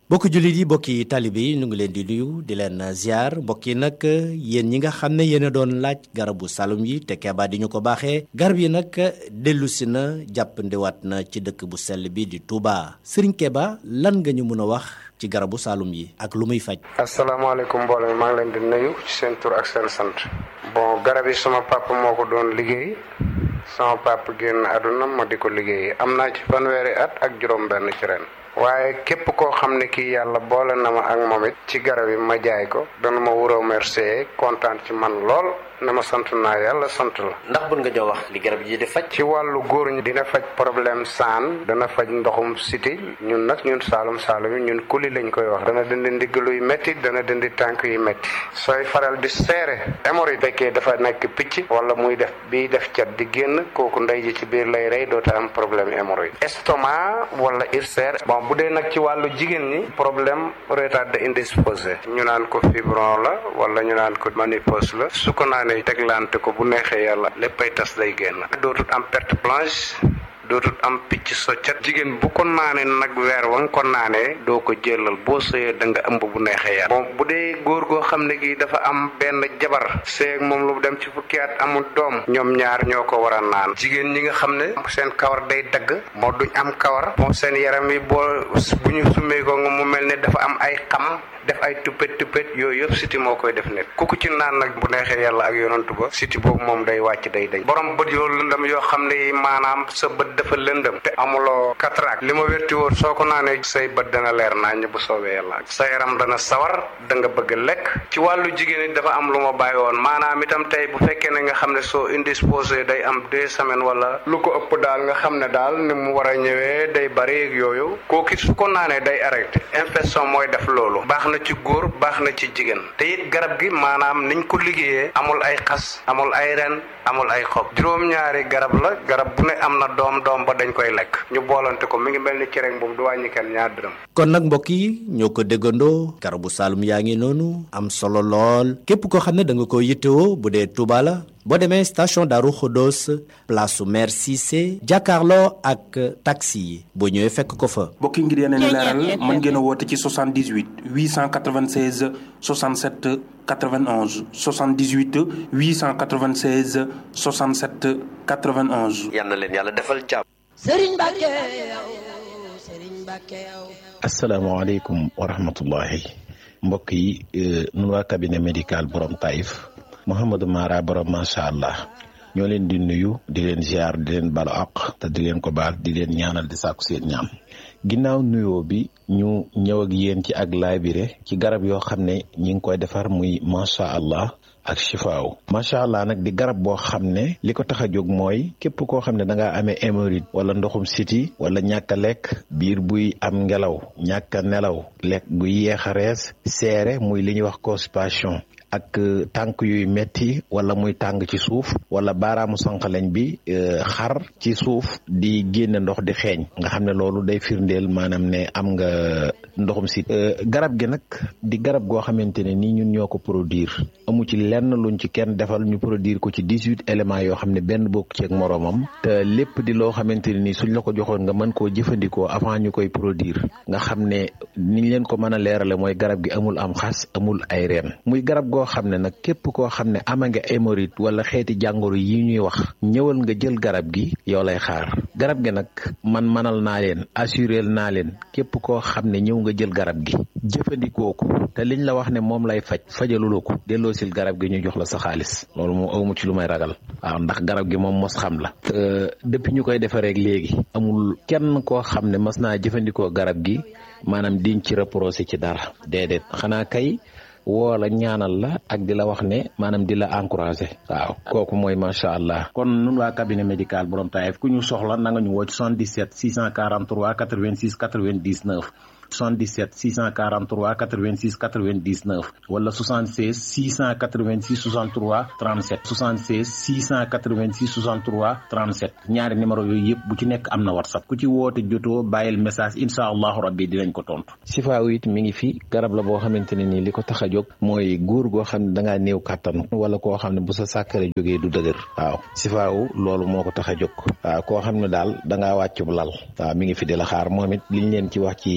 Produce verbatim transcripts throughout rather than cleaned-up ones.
bokki jullit yi bokki taalibe yi ñu ngi leen di nuyu di leen ziar mbokk yi nag yéen ñi nga xam ne yéen a doon laaj garabu salum yi te Keba di ñu ko baaxee garab yi nag dellusi na jàppandiwaat na ci dëkk bu sell bi di Touba Serigne Keba lan nga ñu mën a wax ci garabu salum yi ak lu muy faj. asalaamaaleykum mbooloo mi maa ngi leen di nuyu ci seen tur ak seen sant. bon garab yi sama papa moo ko doon liggéey sama papa génn àdduna ma di ko liggéey am naa ci fanweeri at ak juróom-benn ci ren. waaye képp koo xam ne kii yàlla boole na ma ak moom it ci garab yi ma jaay ko dana ma wuroo remercier kontaan ci man lool ne ma sant naa yàlla sant la. ndax bën nga jox wax li garab yi di faj. ci wàllu góor ñi dina faj problème saan dana faj ndoxum siti ñun nag ñun saalum saalum yi ñun kuli lañ koy wax dana dindi ndiggalu yu métti dana dindi tànk yu métti sooy faral di seere hémorroïde fekkee dafa nekk picc wala muy def bii def cat di génn kooku ndey ji ci biir lay rey doota am problème hémorroïde estomac wala ulcère bon bu dee nag ci wàllu jigéen ñi problème retardé indisposé ñu naan ko fibron la wala ñu naan ko ménopause la su ko naanee teglante ko bu neexee yàlla léppay tas day génn dootul am perte blanche dootul am picc soccat jigéen bu ko naanee nag weer wa nga ko naanee doo ko jëlal boo sëyee da nga ëmb bu neexee yàlla bon bu dee góor goo xam ne gi dafa am benn jabar seeg moom lu dem ci fukki at amul doom ñoom ñaar ñoo ko war a naan jigéen ñi nga xam ne seen kawar day dagg moo duñ am kawar bon seen yaram yi boo bu ñu summee ko nga mu mel ne dafa am ay xam def ay tuppet tuppet yooyu yëpp siti moo koy def nit ku ko ci naan nag bu neexee yàlla ak yonantu ba siti boobu moom day wàcc day dañ borom bët yoo lëndëm yoo xam ne maanaam sa bët dafa lëndëm te amuloo cataracte li ma wérti wóor soo ko naanee say bët dana leer nañ bu soobee yàlla sa yaram dana sawar da nga bëgg lekk ci wàllu jigéen it dafa am lu ma bàyyi woon maanaam itam tey bu fekkee ne nga xam ne soo indisposé day am deux semaines wala lu ko ëpp daal nga xam ne daal ni mu war a ñëwee day bari ak yooyu kooku su ko naanee day arrêté infection mooy def loolu baax na ci góor baax na ci jigéen te it garab gi maanaam niñ ko liggéeyee amul ay xas amul ay ren amul ay xob juróom-ñaari garab la garab bu ne am na doom doom ba dañ koy lekk ñu boolante ko mi ngi mel ni cere boobu du wàññi kenn ñaar dërëm. kon nag mbokk yi ñoo ko déggandoo garabu Saloum yaa ngi noonu am solo lool képp koo xam ne da nga ko yittewoo bu dee Touba la boo demee station Darou Khodos place su maire Cissé jàkkaarloo ak taxi yi boo ñëwee fekk ko fa. mbokk yi ngir yeneen leeral mën ngeen a woote ci soixante-dix-huit huit cent quatre-vingt-seize soixante-sept quatre-vingt-onze soixante-dix-huit huit cent quatre-vingt-seize soixante-sept quatre-vingt-onze. yal na leen yàlla defal jàmm. Serigne Mbacké yow Serigne Mbacké yow. asalaamaaleykum wa rahmatullahi mbokk yi nun waa cabinet médical borom Taïf Mouhamadou Mara borom macha allah ñoo leen di nuyu di leen ziar di leen balu àq te di leen ko baal di leen ñaanal di sàkku seen ñaan ginnaaw nuyoo bi ñu ñëw ak yéen ci ak laabire ci garab yoo xam ne ñi ngi koy defar muy macha allah ak chifaaw macha allah nag di garab boo xam ne li ko tax a jóg mooy képp koo xam ne da ngaa amee hémorroïde wala ndoxum siti wala ñàkk a lekk biir buy am ngelaw ñàkk a nelaw lekk buy yeex a rees seere muy li ñuy wax constipation ak tànk yuy metti wala muy tàng ci suuf wala baaraamu sànqaleñ bi xar ci suuf di génne ndox di xeeñ nga xam ne loolu day firndeel maanaam ne am nga ndoxum si garab gi nag di garab goo xamante ne nii ñun ñoo ko produire amu ci lenn luñ ci kenn defal ñu produire ko ci dix-huit éléments yoo xam ne benn bokk ci ak moroomam te lépp di loo xamante ne nii suñ la ko joxoon nga mën koo jëfandikoo avant ñu koy produire nga xam ne niñ leen ko mën a leerale mooy garab gi amul am xas amul ay reen muy garab goo xam ne nag képp koo xam ne ama nga hémorroïde wala xeeti jàngoro yi ñuy wax ñëwal nga jël garab gi yow lay xaar garab gi nag man manal naa leen assuré naa leen képp koo xam ne ñëw nga jël garab gi jëfandikoo ko te liñ la wax ne moom lay faj fajaluloo ko delloosil garab gi ñu jox la sa xaalis loolu moom awmu ci lu may ragal waaw ndax garab gi moom mos xam la te depuis ñu koy defaree léegi amul kenn koo xam ne mas naa jëfandikoo garab gi maanaam diñ ci reproché ci dara déedéet xanaa kay woo la ñaanal la ak di la wax ne maanaam di la encouragé waaw kooku mooy macha allah. kon nun waa cabinet médical borom Taïf ku ñu soxla na nga ñu woo ci soixante-dix-sept six cent quarante-trois quatre-vingt-six quatre-vingt-dix-neuf soixante-dix-sept six cent quarante-trois quatre-vingt-six quatre-vingt-dix-neuf wala soixante-seize six cent quatre-vingt-six soixante-trois trente-sept soixante-seize six cent quatre-vingt-six soixante-trois trente-sept ñaari numéro yooyu yëpp bu ci nekk am na whatsapp ku ci woote jotoo bàyyil message incha allahu rabbi dinañ ko tontu. sifaaw it mi ngi fi garab la boo xamante ne nii li ko tax a jóg mooy góor goo xam ne da ngaa néew kàttan wala koo xam ne bu sa sàkkare jógee du dëgër waaw sifaaw loolu moo ko tax a jóg waaw koo xam ne daal da ngaa wàccu lal waaw mi ngi fi di la xaar moom it liñ leen ci wax ci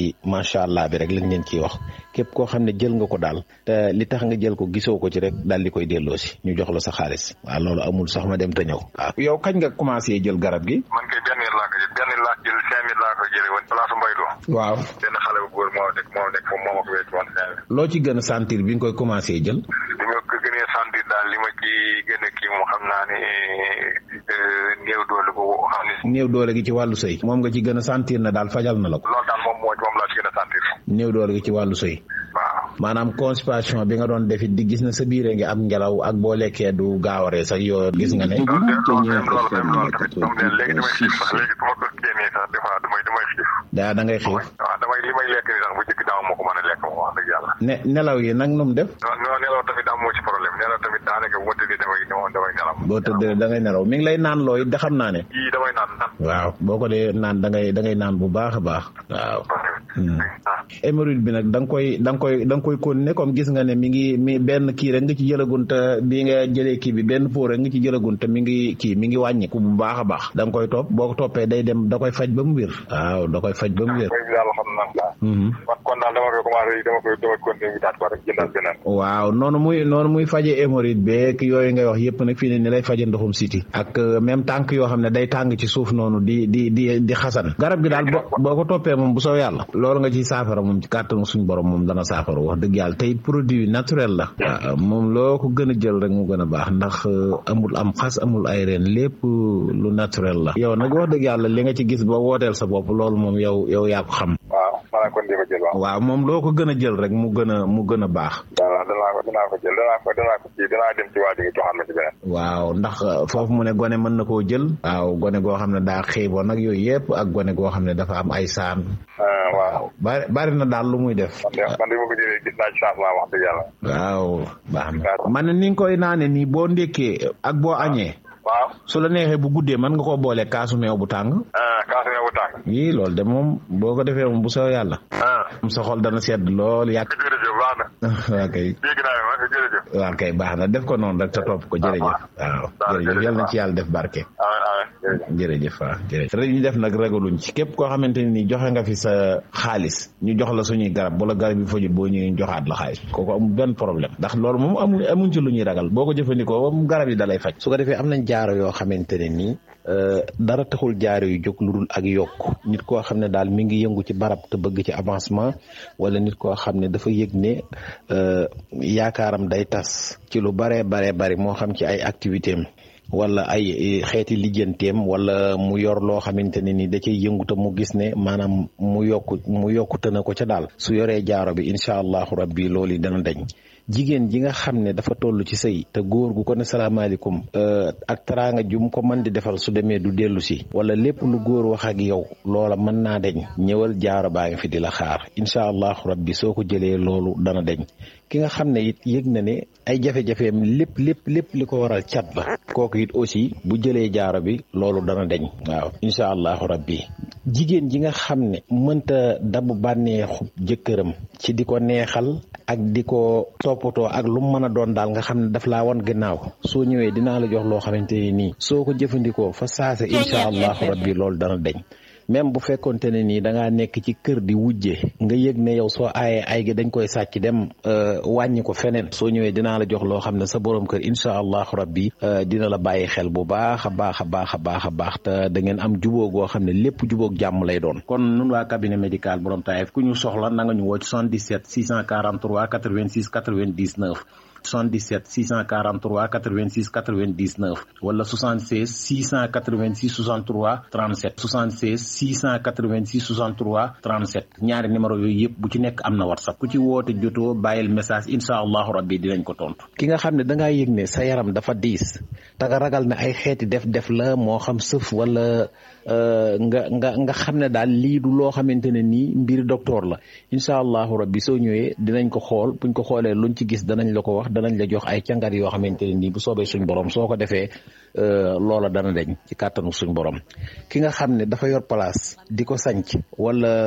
macha allah bi rek lañ leen ciy wax képp koo xam ne jël nga ko daal te li tax nga jël ko gisoo ko ci rek daal di koy delloo si ñu jox la sa xaalis waaw loolu amul sax ma dem te ñëw. waaw yow kañ nga commencé jël garab gi. man kay benn laa ko jël benn laa jël cinq mille laa ko jëlee woon place Mbaylo. waaw benn xale bu góor moo nekk moo nekk moom moo ma ko wécc woon cinq mille. loo ci gën a sentir bi nga koy commencé jël. li ma ko gënee sentir daal li ma ci gën a kii moom xam naa ne néew doole bu xam ne. néew doole gi ci wàllu sëy. moom nga ci gën a sentir na daal fajal na la ko. loolu daal moom moo moom laa ci gën a sentir. néew doole gi ci wàllu sëy. waaw maanaam constipation bi nga doon def it di gis na sa biire ngi am ngelaw ak boo lekkee du gaaware sax yoo gis nga ne. loolu de loolu de loolu tamit moom de léegi damay xiif sax léegi su ma ko génnee sax des fois damay damay xiif. daa da ngay xiif. waaw damay li may lekk nii sax bu njëkk daaw moo ko mën a lekk moom wax dëgg yàlla. ne nelaw yi nag nu mu def. non nelaw tamit daa moo ci problème nelaw tamit daanaka bu ma tëddee damay damay nelaw. boo tëddee da ngay nelaw mi ngi lay naan looy da xam naa ne. yii damay naan naan. waaw boo ko dee naan da ngay da ngay naan bu baax a baax. waaw. hémorroïde bi nag da nga koy da nga koy da nga koy continuer comme gis nga ne mi ngi mi benn kii rek nga ci jëlagun te bi nga jëlee kii bi benn pot rek nga ci jëlagun te mi ngi kii mi ngi wàññiku bu baax a baax da nga koy topp boo ko toppee day dem da koy faj ba mu wér. waaw da koy faj ba mu wér. kon daal dama koy commencé dama koy dama continuer wutaat ko rek jëndal beneen. waaw noonu muy noonu muy faje hémorroïde beeg yooyu ngay wax yëpp nag fii ne ni lay faje ndoxum siti ak même tànk yoo xam ne day tàng ci suuf noonu di di di di xasan garab gi daal boo ko toppee moom bu soo yàlla loolu nga ci saafara moom ci kàttanu suñu borom moom dana saafara wax dëgg yàlla tey produit naturel la. waaw moom loo ko gën a jël rek mu gën a baax ndax amul am xas amul ay reen lépp lu naturel la. yow nag wax dëgg yàlla li nga ci gis ba wooteel sa bopp loolu moom yow yow yaa ko xam. waaw maanaam kon di ko jël waaw. waaw moom loo ko gën a jël rek mu gën a mu gën a baax. waaw danaa ko danaa ko jël danaa ko danaa ko kii danaa dem ci waa ji nga joxaat ma ci beneen. waaw ndax foofu mu ne gone mën na koo jël. waaw gone goo xam ne daa xiiboon nag yooyu yëpp ak gone goo xam ne dafa am ay saan. waaw bari bari na daal lu muy def. man de man de ma ko jëlee gis naa ci changement wax dëgg yàlla. waaw baax na man ne ni nga koy naane nii boo ndékkee ak boo añee. waaw su la neexee bu guddee mën nga koo boole kaasu meew bu tàng. kaasu meew bu tàng. yii loolu de moom boo ko defee moom bu soo yàlla. am sa xol dana sedd lool yàq. jërëjëf baax na. waaw kay. dégg naa ne ma jërëjëf. waaw kay baax na def ko noonu rek te topp ko jërëjëf. waaw jërëjëf yal na ci yàlla def barke. jërëjëf waaw jërëjëf rek ñu def nag ragaluñ ci képp koo xamante ne ni joxe nga fi sa xaalis ñu jox la suñuy garab wala garab yi fajul boo ñëwee joxaat la xaalis kooku amul benn problème ndax loolu moom amul amuñ ci lu ñuy ragal boo ko jëfandikoo moom garab yi dalay faj. su ko defee am nañ jaaro yoo xamante ne nii dara taxul jaaro yu jóg lu dul ak yokk nit koo xam ne daal mi ngi yëngu ci barab te bëgg ci avancement wala nit koo xam ne dafa yëg ne yaakaaram day tas ci lu baree baree bari moo xam ci ay activité am wala ay xeeti lijjanteem wala mu yor loo xamante ne ni da cay yëngu te mu gis ne maanaam mu yokku mu yokkute na ko ca daal su yoree jaaro bi incha allahu rabbi loolu dana dañ. jigéen ji nga xam ne dafa toll ci sëy te góor gu ko ne salaamaaleykum ak teraanga jum ko mën di defal su demee du dellu si wala lépp lu góor wax ak yow loola mën naa deñ ñëwal jaaro baa ngi fi di la xaar incha allahu rabbi soo ko jëlee loolu dana deñ ki nga xam ne it yëg na ne ay jafe-jafeem lépp lépp lépp li ko waral cat la kooku it aussi bu jëlee jaaro bi loolu dana deñ waaw incha allahu rabbi jigéen ji nga xam ne mënta dabu bànneexu jëkkëram ci di ko neexal ak di ko toppatoo ak lu mu mën a doon daal nga xam ne daf laa wan gannaaw soo ñëwee dinaa la jox loo xamante ne nii soo ko jëfandikoo fa saase incha allahu rabbi loolu dana deñ même bu fekkonte ne nii da ngaa nekk ci kër di wujje nga yëg ne yow soo aayee ay gi dañ koy sàcc dem wàññi ko feneen soo ñëwee dinaa la jox loo xam ne sa borom kër incha allahu rabbi dina la bàyyi xel bu baax a baax a baax a baax a baax te da ngeen am jubóo goo xam ne lépp jubóog jàmm lay doon. kon nun waa cabinet médical borom Taïf ku ñu soxla na nga ñu woo ci soixante-dix-sept six cent quarante-trois quatre-vingt-six quatre-vingt-dix-neuf soixante-dix-sept six cent quarante-trois quatre-vingt-six quatre-vingt-dix-neuf wala soixante-seize six cent quatre-vingt-six soixante-trois trente-sept soixante-seize six cent quatre-vingt-six soixante-trois trente-sept ñaari numéro yooyu yëpp bu ci nekk am na whatsapp ku ci woote jotoo bàyyil message incha allahu rabbi dinañ ko tontu. ki nga xam ne da ngaa yëg ne sa yaram dafa diis te nga ragal ne ay xeeti def-def la moo xam sëf wala nga nga nga xam ne daal lii du loo xamante ne nii mbir docteur la incha allahu rabbi soo ñëwee dinañ ko xool buñ ko xoolee luñ ci gis danañ la ko wax. danañ la jox ay càngar yoo xamante ne nii bu soobee suñ borom soo ko defee loola dana deñ ci kàttanu suñ borom ki nga xam ne dafa yor place di ko sanc wala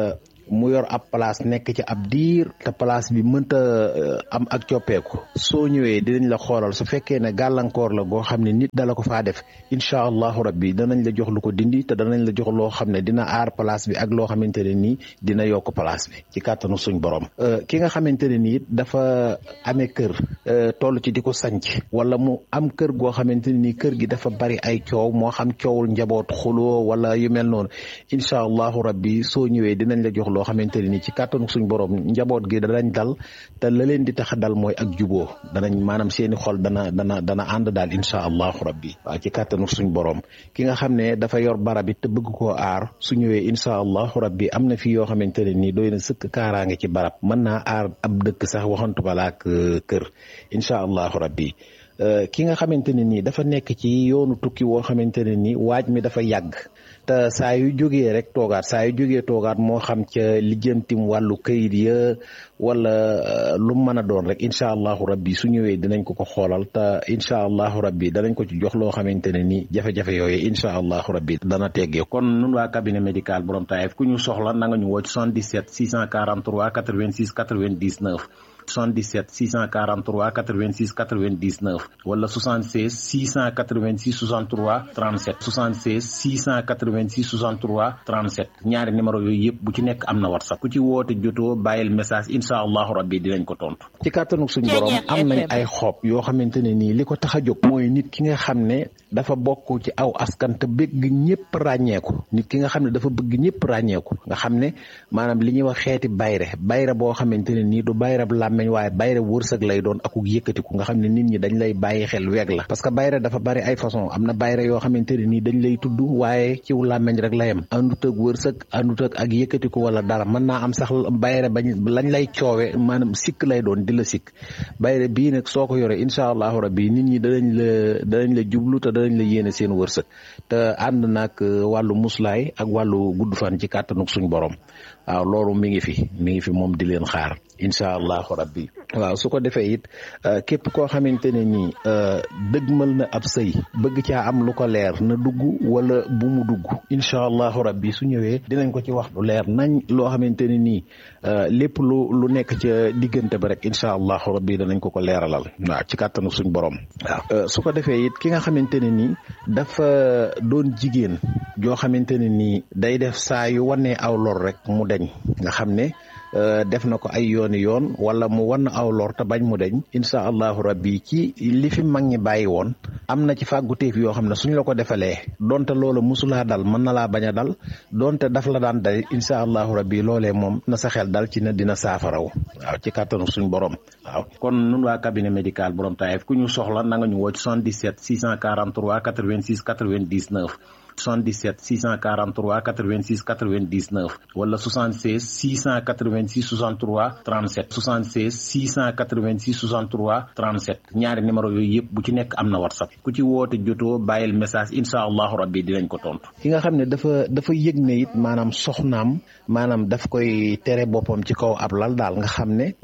mu yor ab place nekk ci ab diir te place bi mënta am ak coppeeku soo ñëwee dinañ la xoolal su fekkee ne gàllankoor la goo xam ne nit dala ko faa def incha allahu rabbi danañ la jox lu ko dindi te danañ la jox loo xam ne dina aar place bi ak loo xamante ne nii dina yokk place bi ci kàttanu suñ borom. ki nga xamante ne nii dafa amee kër toll ci di ko sanc wala mu am kër goo xamante ne nii kër gi dafa bari ay coow moo xam coowul njaboot xuloo wala yu mel noonu incha allahu rabbi soo ñëwee dinañ la jox loo xamante ne nii ci kàttanu suñ borom njaboot gi danañ dal te la leen di tax a dal mooy ak juboo danañ maanaam seeni xol dana dana dana ànd daal incha allahu rabbi waaw ci kàttanu suñ borom ki nga xam ne dafa yor barab it te bëgg koo aar su ñëwee incha allahu rabbi am na fi yoo xamante ne nii doy na sëkk kaaraange ci barab mën naa aar ab dëkk sax waxantu balaa ak kër incha allahu rabbi ki nga xamante ne nii dafa nekk ci yoonu tukki woo xamante ne nii waaj mi dafa yàgg te saa yu jógee rek toogaat saa yu jógee toogaat moo xam ca lijjantim wàllu kayit ya wala lu mën a doon rek incha allahu rabbi su ñëwee dinañ ko ko xoolal te incha allahu rabbi danañ ko ci jox loo xamante ne nii jafe-jafe yooyu incha allahu rabbi dana teggee. kon nun waa cabinet médical borom Taïf ku ñu soxla na nga ñu woo ci soixante-dix-sept six cent quarante-trois quatre-vingt-six quatre-vingt-dix-neuf soixante-dix-sept six cent quarante-trois quatre-vingt-six quatre-vingt-dix-neuf wala soixante-seize six cent quatre-vingt-six soixante-trois trente-sept soixante-seize six cent quatre-vingt-six soixante-trois trente-sept ñaari numéro yooyu yëpp bu ci nekk am na WhatsApp ku ci woote jotoo bàyyil message incha allahu rabbi dinañ ko tontu. ci kàttanu suñu borom am nañ ay xob yoo xamante ne nii li ko tax a jóg mooy nit ki nga xam ne dafa bokk ci aw askan te bëgg ñëpp ràññeeku nit ki nga xam ne dafa bëgg ñëpp ràññeeku nga xam ne maanaam li ñuy wax xeeti bayre bayre boo xamante ne nii du bayre meñ waaye bayre wërsëg lay doon akuk yëkkatiku nga xam ne nit ñi dañ lay bàyyi xel weeg la parce que bayre dafa bari ay façon am na bayre yoo xamante ne nii dañ lay tudd waaye ciw làmmeñ rek la yem àndut ak wërsëg àndut ak ak yëkkatiku wala dara mën naa am sax bayre bañ lañ lay coowe maanaam sikk lay doon di la sikk bayre bii nag soo ko yoree incha allahu rabbi nit ñi danañ la danañ la jublu te danañ la yéene seen wërsëg te ànd nag wàllu muslaay ak wàllu gudd fan ci kàttanuk suñ borom waaw loolu mi ngi fi mi ngi fi moom di leen xaar incha allahu rabbi waaw su ko defee it képp koo xamante ne nii dëgmal na ab sëy bëgg caa am lu ko leer na dugg wala bu mu dugg incha allahu rabbi su ñëwee dinañ ko ci wax lu leer nañ loo xamante ne nii lépp lu lu nekk ca diggante ba rek incha allahu rabbi danañ ko ko leeralal waaw ci kàttanu suñ borom waaw su ko defee it ki nga xamante ne nii dafa doon jigéen joo xamante ne nii day def saa yu wanee aw lor rek mu deñ nga xam ne def na ko ay yooni yoon wala mu wan aw lor te bañ mu deñ incha allahu rabbi ci li fi mag ñi bàyyi woon am na ci fàgguteef yoo xam ne suñ la ko defalee donte loola musulaa dal mën na laa bañ a dal donte daf la daan dal incha allahu rabbi loolee moom na sa xel dal ci na dina saafaraw waaw ci kàttanu suñ borom waaw kon nun waa cabinet médical borom Taïf ku ñu soxla na nga ñu woo ci soixante-dix-sept six cent quarante-trois quatre-vingt-six quatre-vingt-dix-neuf soixante-dix-sept six cent quarante-trois quatre-vingt-six quatre-vingt-dix-neuf wala soixante-seize six cent quatre-vingt-six soixante-trois trente-sept soixante-seize six cent quatre-vingt-six soixante-trois trente-sept ñaari numéro yooyu yëpp bu ci nekk am na WhatsApp ku ci woote jotoo bàyyil message incha allahu rabbi dinañ ko tontu. ki nga xam ne dafa dafa yëg ne it maanaam soxnaam maanaam daf koy tere boppam ci kaw ab lal daal nga xam ne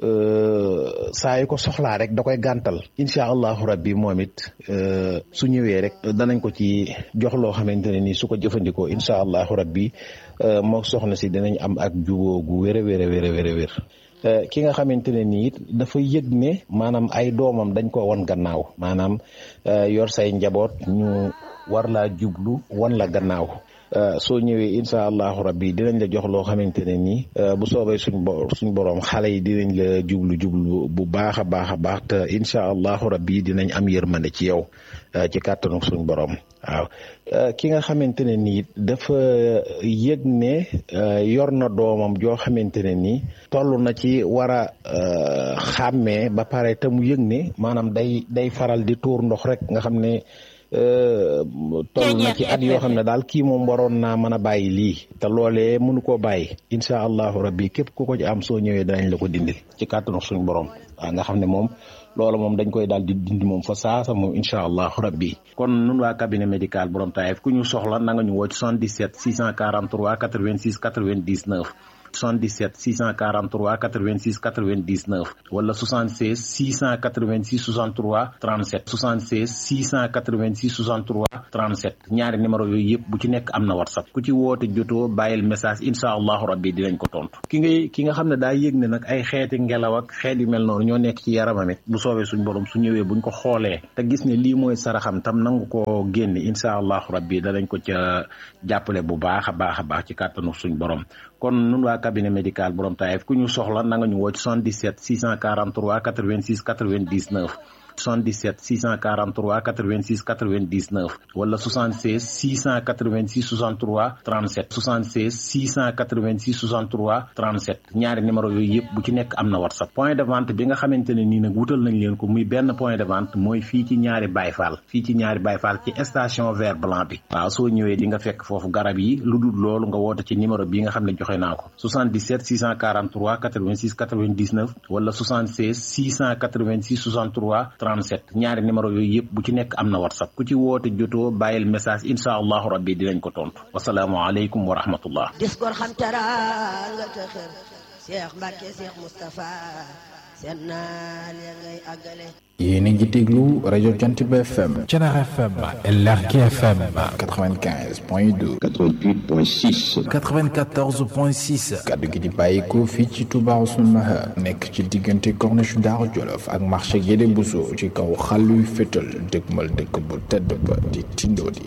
saa yu ko soxlaa rek da koy gàntal incha allahu rabbi moom it su ñëwee rek danañ ko ci jox loo xamante ne nii su ko jëfandikoo incha allahu rabbi moo soxna si dinañ am ak jubóo gu wér a wér a wér a wér a wér ki nga xamante ne nii it dafa yëg ne maanaam ay doomam dañ ko wan gannaaw maanaam yor say njaboot ñu war laa jublu wan la gannaaw soo ñëwee incha allahu rabbi dinañ la jox loo xamante ne nii bu soobee suñ bo suñ borom xale yi dinañ la jublu jublu bu baax a baax a baax te incha allahu rabbi dinañ am yërmande ci yow ci kàttanu suñ borom waaw ki nga xamante ne nii dafa yëg ne yor na doomam joo xamante ne nii toll na ci war a xàmmee ba pare te mu yëg ne maanaam day day faral di tuur ndox rek nga xam ne toll na ci at yoo xam ne daal kii moom waroon naa mën a bàyyi lii te loolee mënu koo bàyyi incha allahu rabbi képp ku ko ci am soo ñëwee danañ la ko dindil ci kàttanu suñu borom waaw nga xam ne moom loolu moom dañ koy daal di dindi moom fa saasa moom incha allahu rabbi kon nun waa cabinet médical borom Taïf ku ñu soxla na nga ñu woo ci soixante-dix-sept six cent quarante-trois quatre-vingt-six quatre-vingt-dix-neuf soixante-dix-sept six cent quarante-trois quatre-vingt-six quatre-vingt-dix-neuf wala soixante-seize six cent quatre-vingt-six soixante-trois trente-sept soixante-seize six cent quatre-vingt-six soixante-trois trente-sept ñaari numéro yooyu yëpp bu ci nekk am na WhatsApp ku ci woote jotoo bàyyil message incha allahu rabbi dinañ ko tontu ki ngay ki nga xam ne daa yëg ne nag ay xeeti ngelaw ak xeet yu mel noonu ñoo nekk ci yaramam it bu soobee suñ borom su ñëwee buñ ko xoolee te gis ne lii mooy saraxam tam nangu ko génne incha allahu rabbi danañ ko ca jàppale bu baax a baax a baax ci kàttanu suñ borom kon nun waa cabinet médical borom Taïf ku ñu soxla na nga ñu woo ci soixante-dix-sept six cent quarante-trois quatre-vingt-six quatre-vingt-dix-neuf soixante-dix-sept six cent quarante-trois quatre-vingt-six quatre-vingt-dix-neuf wala soixante-seize six cent quatre-vingt-six soixante-trois trente-sept soixante-seize six cent quatre-vingt-six soixante-trois trente-sept ñaari numéro yooyu yëpp bu ci nekk am na WhatsApp point de vente bi nga xamante ne nii nag wutal nañ leen ko muy benn point de vente mooy fii ci ñaari Bayfal fii ci ñaari Bayfal ci station vert blanc bi waaw soo ñëwee di nga fekk foofu garab yi lu dul loolu nga woote ci numéro bi nga xam ne joxe naa ko soixante-dix-sept six cent quarante-trois quatre-vingt-six quatre-vingt-dix-neuf wala soixante-seize six cent quatre-vingt-six soixante-trois trente-sept ñaari numéro yooyu yëpp bu ci nekk am na WhatsApp ku ci woote jotoo bàyyil message incha allahu rabbi dinañ ko tontu wasalaamu aleykum wa rahmatullah dis gor xam teraanga te xër Cheikh Mbacke Cheikh Moustapha seen naal ya ngay àggale yéen a ngi déglu rajo Jant bi F M Thiénaba F M Lergui F M quatre-vingt-quinze point deux quatre-vingt-huit point six quatre-vingt-quatorze point six kaddu gi di bàyyikoo fii ci Touba Ousmane Mahar nekk ci diggante corniche Daaru Jolof ak marché Guédé Bousso ci kaw xàlluy fétal dëgmal dëkk bu tedd ba di Tindodi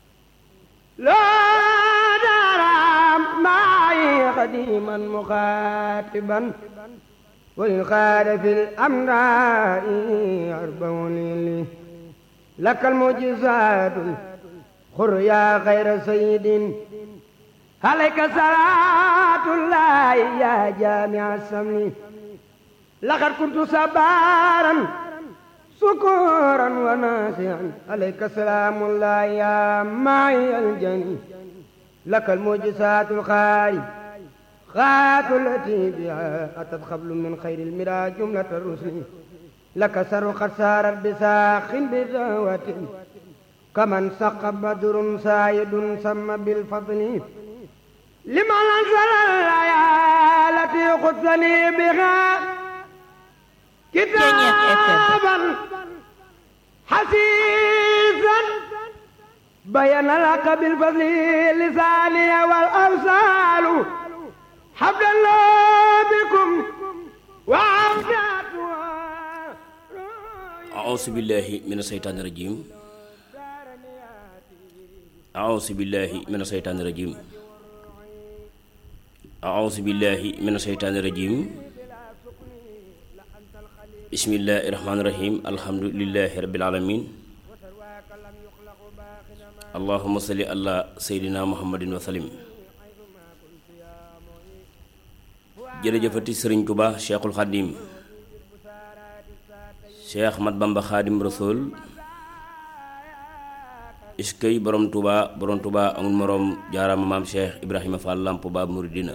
laa daram maay xadiman muxaatiban وللخال في الأمراء أربعون لي لك المعجزات خر يا خير سيد عليك صلاة الله يا جامع السمن لقد كنت صبارا سكورا وناسعا عليك سلام الله يا معي الجني لك المعجزات الخالي غات التي بها أتت قبل من خير المرى جملة الرسل لك سر قد سارت بساخ بذوة كمن سق بدر سايد سم بالفضل لمن أنزل الآيات التي خذني بها كتابا حسيسا بين لك بالفضل لساني والأمثال حبل الله بكم وعوداتها أعوذ بالله من الشيطان الرجيم أعوذ بالله من الشيطان الرجيم أعوذ بالله من الشيطان الرجيم بسم الله الرحمن الرحيم الحمد لله رب العالمين اللهم صل على سيدنا محمد وسلم jërëjëfati sëriñ Tuba Cheikhul Khadim Cheikh Ahmad Bamba Khadim Rasoul iskay borom Tuba borom Tuba amul morom jaarama maam Cheikh Ibrahima Fall Lamp Baab Muridina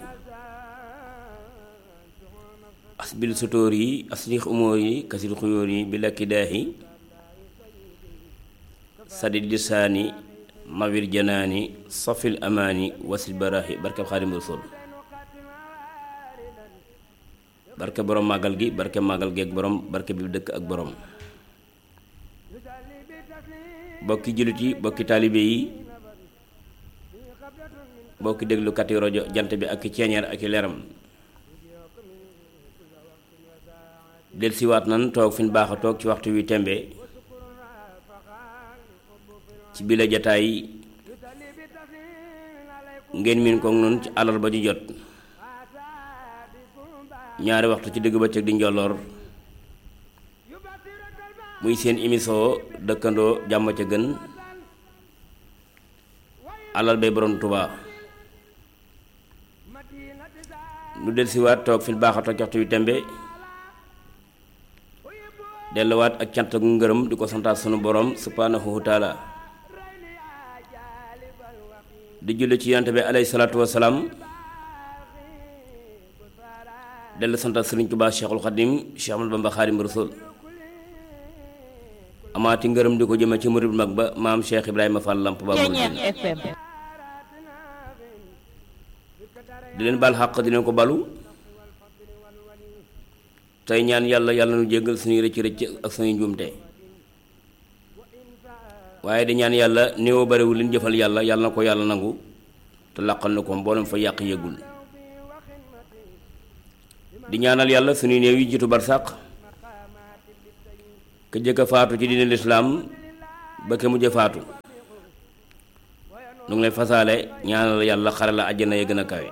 asbil sutóor yi aslix umóor yi kasil xuyóor yi bi lakki daahi sadid lisaani mawir janaani safil amaani wasil barahi barkab Khadim Rasoul barke borom màggal gi barke màggal gi ak borom barke bi dëkk ak borom bokki jullit yi bokki taalibe yi bokki déglukat yi rajo jant bi ak ceeñeer ak leeram del siwaat nan toog fi ñu baax a toog ci waxtu wi tembe ci bile jataay ngeen miin ko noonu ci àllarba ju jot ñaari waxtu ci digg bëccëg di njolloor muy seen émission dëkkandoo jàmm ca gën alal bay borom Tuba nu del siwaat toog fi baax a toog waxtu wi tembe delluwaat ak cant ak ngërëm di ko santaat sunu borom subhanahu wa taala di julli ci yonent bi alayhi salaatu wasalaam dellu santaat sëriñ Tuubaa Cheikhul Khadim Cheikh Ahmad Bamba Khadim Rasoul amaati ngërëm di ko jëme ci murid mag ba maam Cheikh Ibrahima Fall Lamp Baab Muridina di leen baal xàq di leen ko balu tey ñaan yàlla yàlla nu jéggal suñuy rëcc rëcc ak suñuy njuumte waaye di ñaan yàlla néew bariwul li ñu jëfal yàlla yàlla na ko yàlla nangu te làqal na ko mboolem fa yàq yëgul di ñaanal yàlla suñuy néew yi jiitu barsàq ka jëkk a faatu ci diine lislaam ba ke mujj faatu nu ngi lay fasaale ñaanal yàlla xare la àjjana ya gën a kawe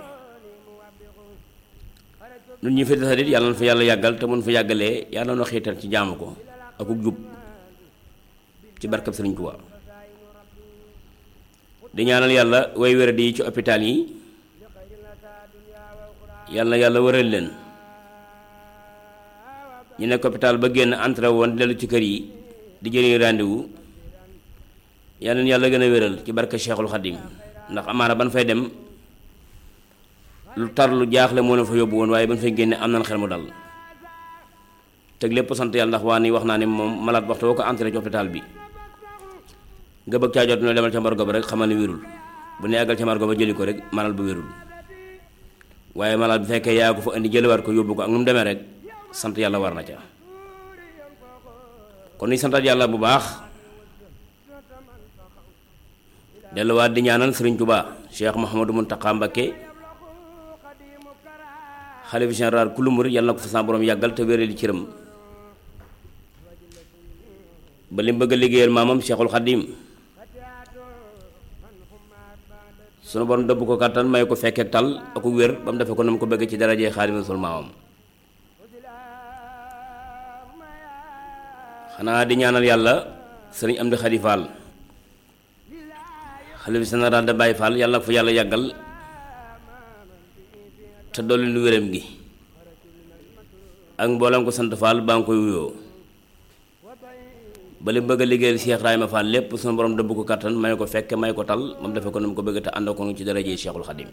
nun ñi fi desadit yàlla na fa yàlla yàggal te mun fa yàggalee yàlla na xiital ci jaamu ko akuk jub ci barkab Sëriñ Tuubaa di ñaanal yàlla way wéradi yi ci hôpital yi yàlla na yàlla wëral leen ñu nekk hôpital ba génn entré woon dellu ci kër yi di jëriñ rendez-vous yàlla na yàlla gën a wéral ci barke Cheikhul Khadim ndax amaana ban fay dem lu tar lu jaaxle moo na fa yóbbu woon waaye ban fay génne am nañ xel mu dal teg lépp sant yàlla ndax waa ni wax naa ne moom malade waxtu woo ko entré ci hôpital bi nga bëgg caa jot no demal ca morgue ba rek xamal ne wérul bu ne àggal ca morgue ba jëli ko rek malade ba wérul waaye malade bu fekkee yaa ko fa indi jëliwaat ko yóbbu ko ak nu mu demee rek sant yàlla war na ca kon ni santat yàlla bu baax delluwaat di ñaanal Sëriñ Tuubaa Cheikh Mouhamadou Mountakha Mbacké xalifa général kullu murid yàlla na ko fa sa borom yàggal te wéral di cëram ba li mu bëgg a liggéeyal maamam Cheikhul Khadim sunu borom dëbb ko kàttan may ko fekkee tal ak wér ba mu defee ko na mu ko bëgg ci darajee Xaadimu Rasuul maamam xanaa di ñaanal yàlla sëriñ Amdi Khady Fall xalifa général de Baye Fall yàlla na ko fa yàlla yàggal te dolli lu wéram gi ak mboolem ko sant Fall baa ngi koy wuyoo ba li bëgg a liggéeyal Cheikh Ibrahima Fall lépp sunu borom dëbb ko kàttan may ko fekke may ko tal moom defe ko na mu ko bëgg te ànd ko ci darajee Cheikhul Khadim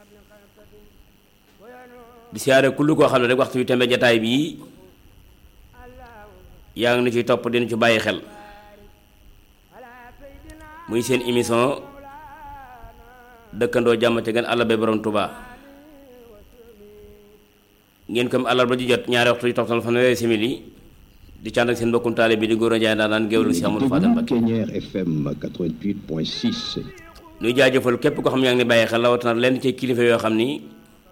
di siyaare kullu koo xam ne rek waxtu wi tembe jataay bii yaa ngi na ciy topp dina ci bàyyi xel muy seen émission dëkkandoo jàmm ci gën àll ba borom Touba ngeen comme àllarba ji jot ñaari waxtu yi toftal fanweeri simili di cànd ak seen mbokkum taale bi di góor a jaay daan daan géwlu si Amadou Fadal Mbacké F M quatre-vingt-huit point six. nuy jaajëfal képp ko xam yaa ngi ni bàyyi xel rawatina lenn ci kilifa yoo xam ni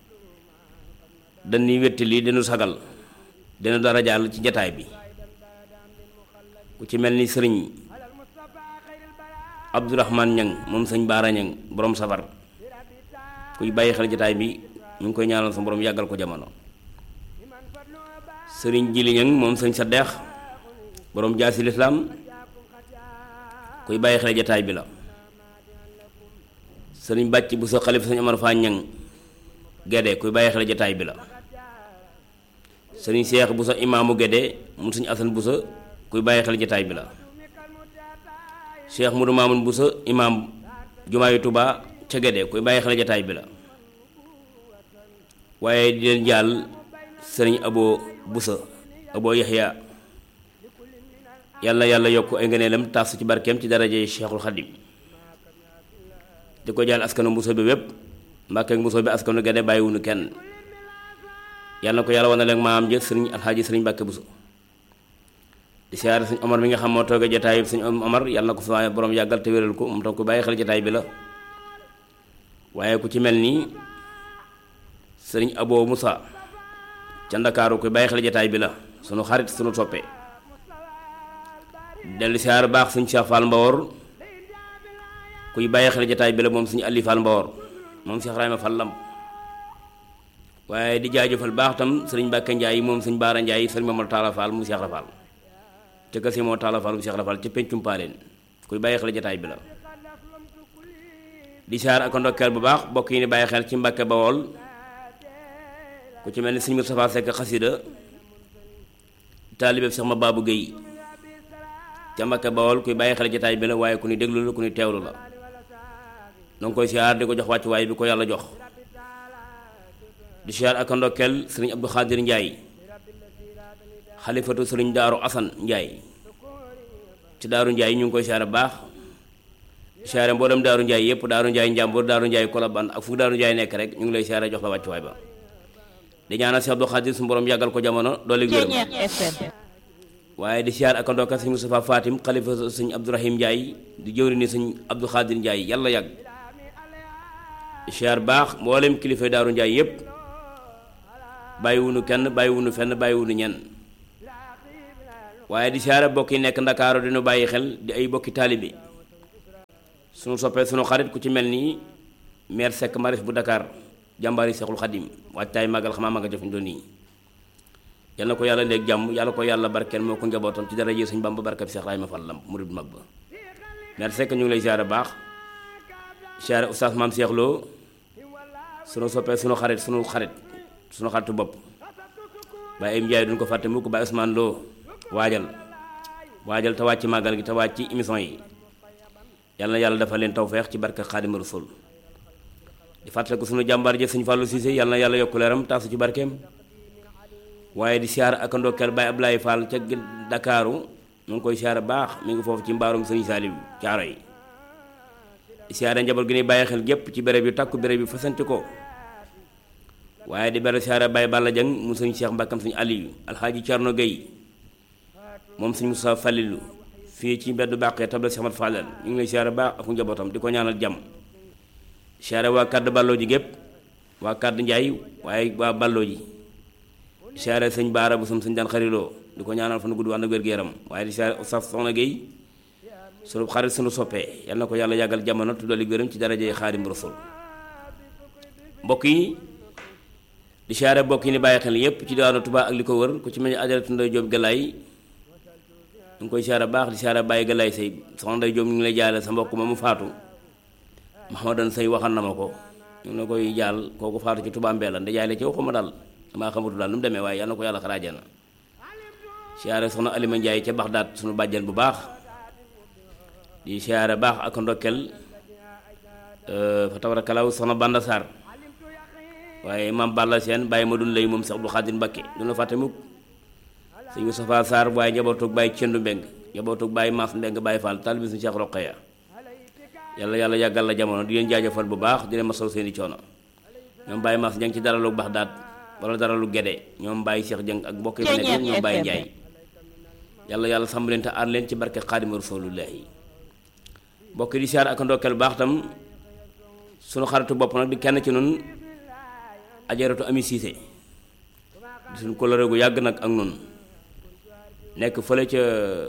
dañuy wetti lii dinu sagal dina dara jàll ci jataay bi ku ci mel ni sëriñ Abdourahmane Ñang moom sëñ Baara Ñang borom safar kuy bàyyi xel jataay bi ñu ngi koy ñaanal sa borom yàggal ko jamono sëriñ Jili Ñang moom sëñ Saddeex borom jaasi lislaam kuy bàyyi xel jataay bi la sëriñ Bàcc bu sa xalifa sëñ Amar Faa Ñang Gédé kuy bàyyi xel jataay bi la sëriñ Seex bu sa imaamu Gédé mu sëñ Asan bu sa kuy bàyyi xel jataay bi la Cheikh Moudou Mamoun bu sa imaam jumaayu Tuubaa ca Gédé kuy bàyyi xel jataay bi la waaye di leen jàll sëriñ Abo Busa Abo Yaxya yàlla yàlla yokk ay ngëneelam taas ci barkeem ci daraje Cheikhul Khadim di ko jàll askanu Busa bi wépp Mbàkke ak Busa bi askanu Gédé bàyyiwunu kenn yàlla na ko yàlla wane leen maam jël sëriñ alxaaji sëriñ Mbàkke Busa di siyaare sëñ Omar mi nga xam moo toogee jataay bi sëñ Omar yàlla na ko fa borom yàggal te wéral ko moom tam ko bàyyi xel jataay bi la waaye ku ci mel ni sëriñ Abo Moussa ca Ndakaaru koy bàyyi xel jataay bi la sunu xarit sunu soppe dellu siyaare baax sëñ Cheikh Fall Mbawor kuy bàyyi xel jataay bi la moom sëñ Ali Fall Mbawor moom Cheikh Ibrahima Fall Lamp waaye di jaajëfal baax tam sëriñ Mbàkke Njaay moom sëñ Baara Njaay sëriñ Mamadou Talla Fall mu Cheikh Fall te kasi moo Talla Fall mu Cheikh Fall ca pencum paaleen kuy bàyyi xel jataay bi la di saar ak ndokkeel bu baax bokk yi ni bàyyi xel ci Mbàkke Bawol ku ci mel ni sëñ Moustapha Seck xasida taalibe Cheikh ma Babou Guèye ca Mbàkke Bawol kuy bàyyi xel jataay bi la waaye ku ni déglu la ku ni teewlu la danga koy siyaar di ko jox wàccuwaay bi ko yàlla jox di siyaar ak ndokkeel sëriñ Abdou Khadir Ndiaye xalifatu sëriñ Daaru Asan Ndiaye ci Daaru Ndiaye ñu ngi koy siyaar baax siyaare mboolem Daaru Njaay yëpp Daaru Njaay Njàmbur Daaru Njaay Kolobaan ak fu Daaru Njaay nekk rek ñu ngi lay siyaare jox la wàccuwaay ba di ñaanal Cheikh Abdou Khadir su borom yàggal ko jamono doole gërëm waaye di siyaar ak ndokka sëñ Moustapha Fatim xalifa sëñ Abdourahim Njaay di jëwri ni sëñ Abdou Khadir Njaay yàlla yàgg siyaar baax mboolem kilifa Daaru Njaay yëpp bàyyiwunu kenn bàyyiwunu fenn bàyyiwunu ñenn waaye di siyaare bokk yi nekk Ndakaaru dinu bàyyi xel di ay bokki taalibe sunu soppee sunu xarit ku ci mel nii maire Seck Maris bu Dakar jàmbaari Seexul Xadim waajtaay màggal xamaa ma nga jëf ñu doon nii yal na ko yàlla léegi jàmm yàlla ko yàlla barkeel moo ko njabootam ci dara jee suñu Bamba barkab Seex Ibrahima Fall Lamp murid bu mag ba maire Seck ñu ngi lay siyaare baax siyaare oustaz Maam Seex Lo sunu soppee sunu xarit sunu xarit sunu xaritu bopp Baye Im Ndiaye duñ ko fàtte mukk Baye Ousmane Lo waajal waajal te wàcc màggal gi te wàcc ci émission yi yàlla na yàlla dafa leen tawfeex ci barka Xaadimu Rasuul di fàttale ko sunu jàmbaar jëf Sëñ Fallou Cissé yàlla na yàlla yokk leeram taasu ci barkeem waaye di siyaar ak ndokkeel Baye Ablaye Fall ca Dakaaru mu ngi koy siyaar baax mi ngi foofu ci mbaarum Sëñ Saaliw caaro yi di siyaare njaboot gi ni bàyyi xel gépp ci béréb yu takku béréb yu fasanti ko waaye di bere siyaare Baye Balla Dieng mu Sëñ Cheikh Mbàkkam Sëñ Aliyu Alxaaji Cerno Gueye moom Sëñ Moussa Fallilu fii ci mbeddu bàqee tabla Cheikh Mat Fallal ñu ngi lay siyaare baax ak njabootam di ko ñaanal jàmm siyaare waa kàdd balloo ji gépp waa kàdd njaay waaye waa balloo ji siyaare sëñ Baara bu sam sëñ daan xariloo di ko ñaanal fan gudd wànd ak wér-gu-yaram waaye di siyaare Oustaz Soxna Gueye sunu xarit sunu soppee yal na ko yàlla yàggal jamono te dolli gërëm ci daraje Xaadimu Rasuul mbokk yi di siyaare mbokk yi ni bàyyi xel yépp ci diwaanu Touba ak li ko wër ku ci mel ni Ajaratu Ndey Jóob Galaay ñu ngi koy siyaare baax di siyaare Baye Galaay Sey soxna Ndey Jóob ñu ngi lay jaale sa mbokk ma mu faatu Mahamadan Sey waxal na ma ko ñu ngi la koy jaal kooku faatu ci Touba Mbella nda jaay la ci waxuma daal damaa xamatu daal nu mu demee waaye yal na ko yàlla xaraaje na siyaare soxna Alima Njaay ca Baxdaat sunu bàjjen bu baax di siyaare baax ak ndokkel fa tabarakalaaw soxna Banda Sarr waaye maam Balla Seen bàyyi ma dun lay moom Seex Abdu Xaadir Mbakke du la fàtte mukk sëñ Moustapha Sarr waaye njabootug bàyyi Cendu Mbeng njabootug bàyyi Maas Mbeng bàyyi Fall taalibe suñu Cheikh Roqaya yàlla yàlla yàggal la jamono di leen jaajëfal bu baax di leen masaw seeni coono ñoom bàyyi Maas Jeng ci daralu Baxdaat wala daralu Gede ñoom bàyyi Cheikh Jeng ak mbokk yi fi nekk ñoom bàyyi Njaay yàlla yàlla sàmm leen te aar leen ci barke Xaadimu Rasuulullaahi mbokk di siyaar ak ndokkeel baax tam sunu xaritu bopp nag di kenn ci nun Ajaratu Ami Siise di suñu kóllëre gu yàgg nag ak nun nekk fële ca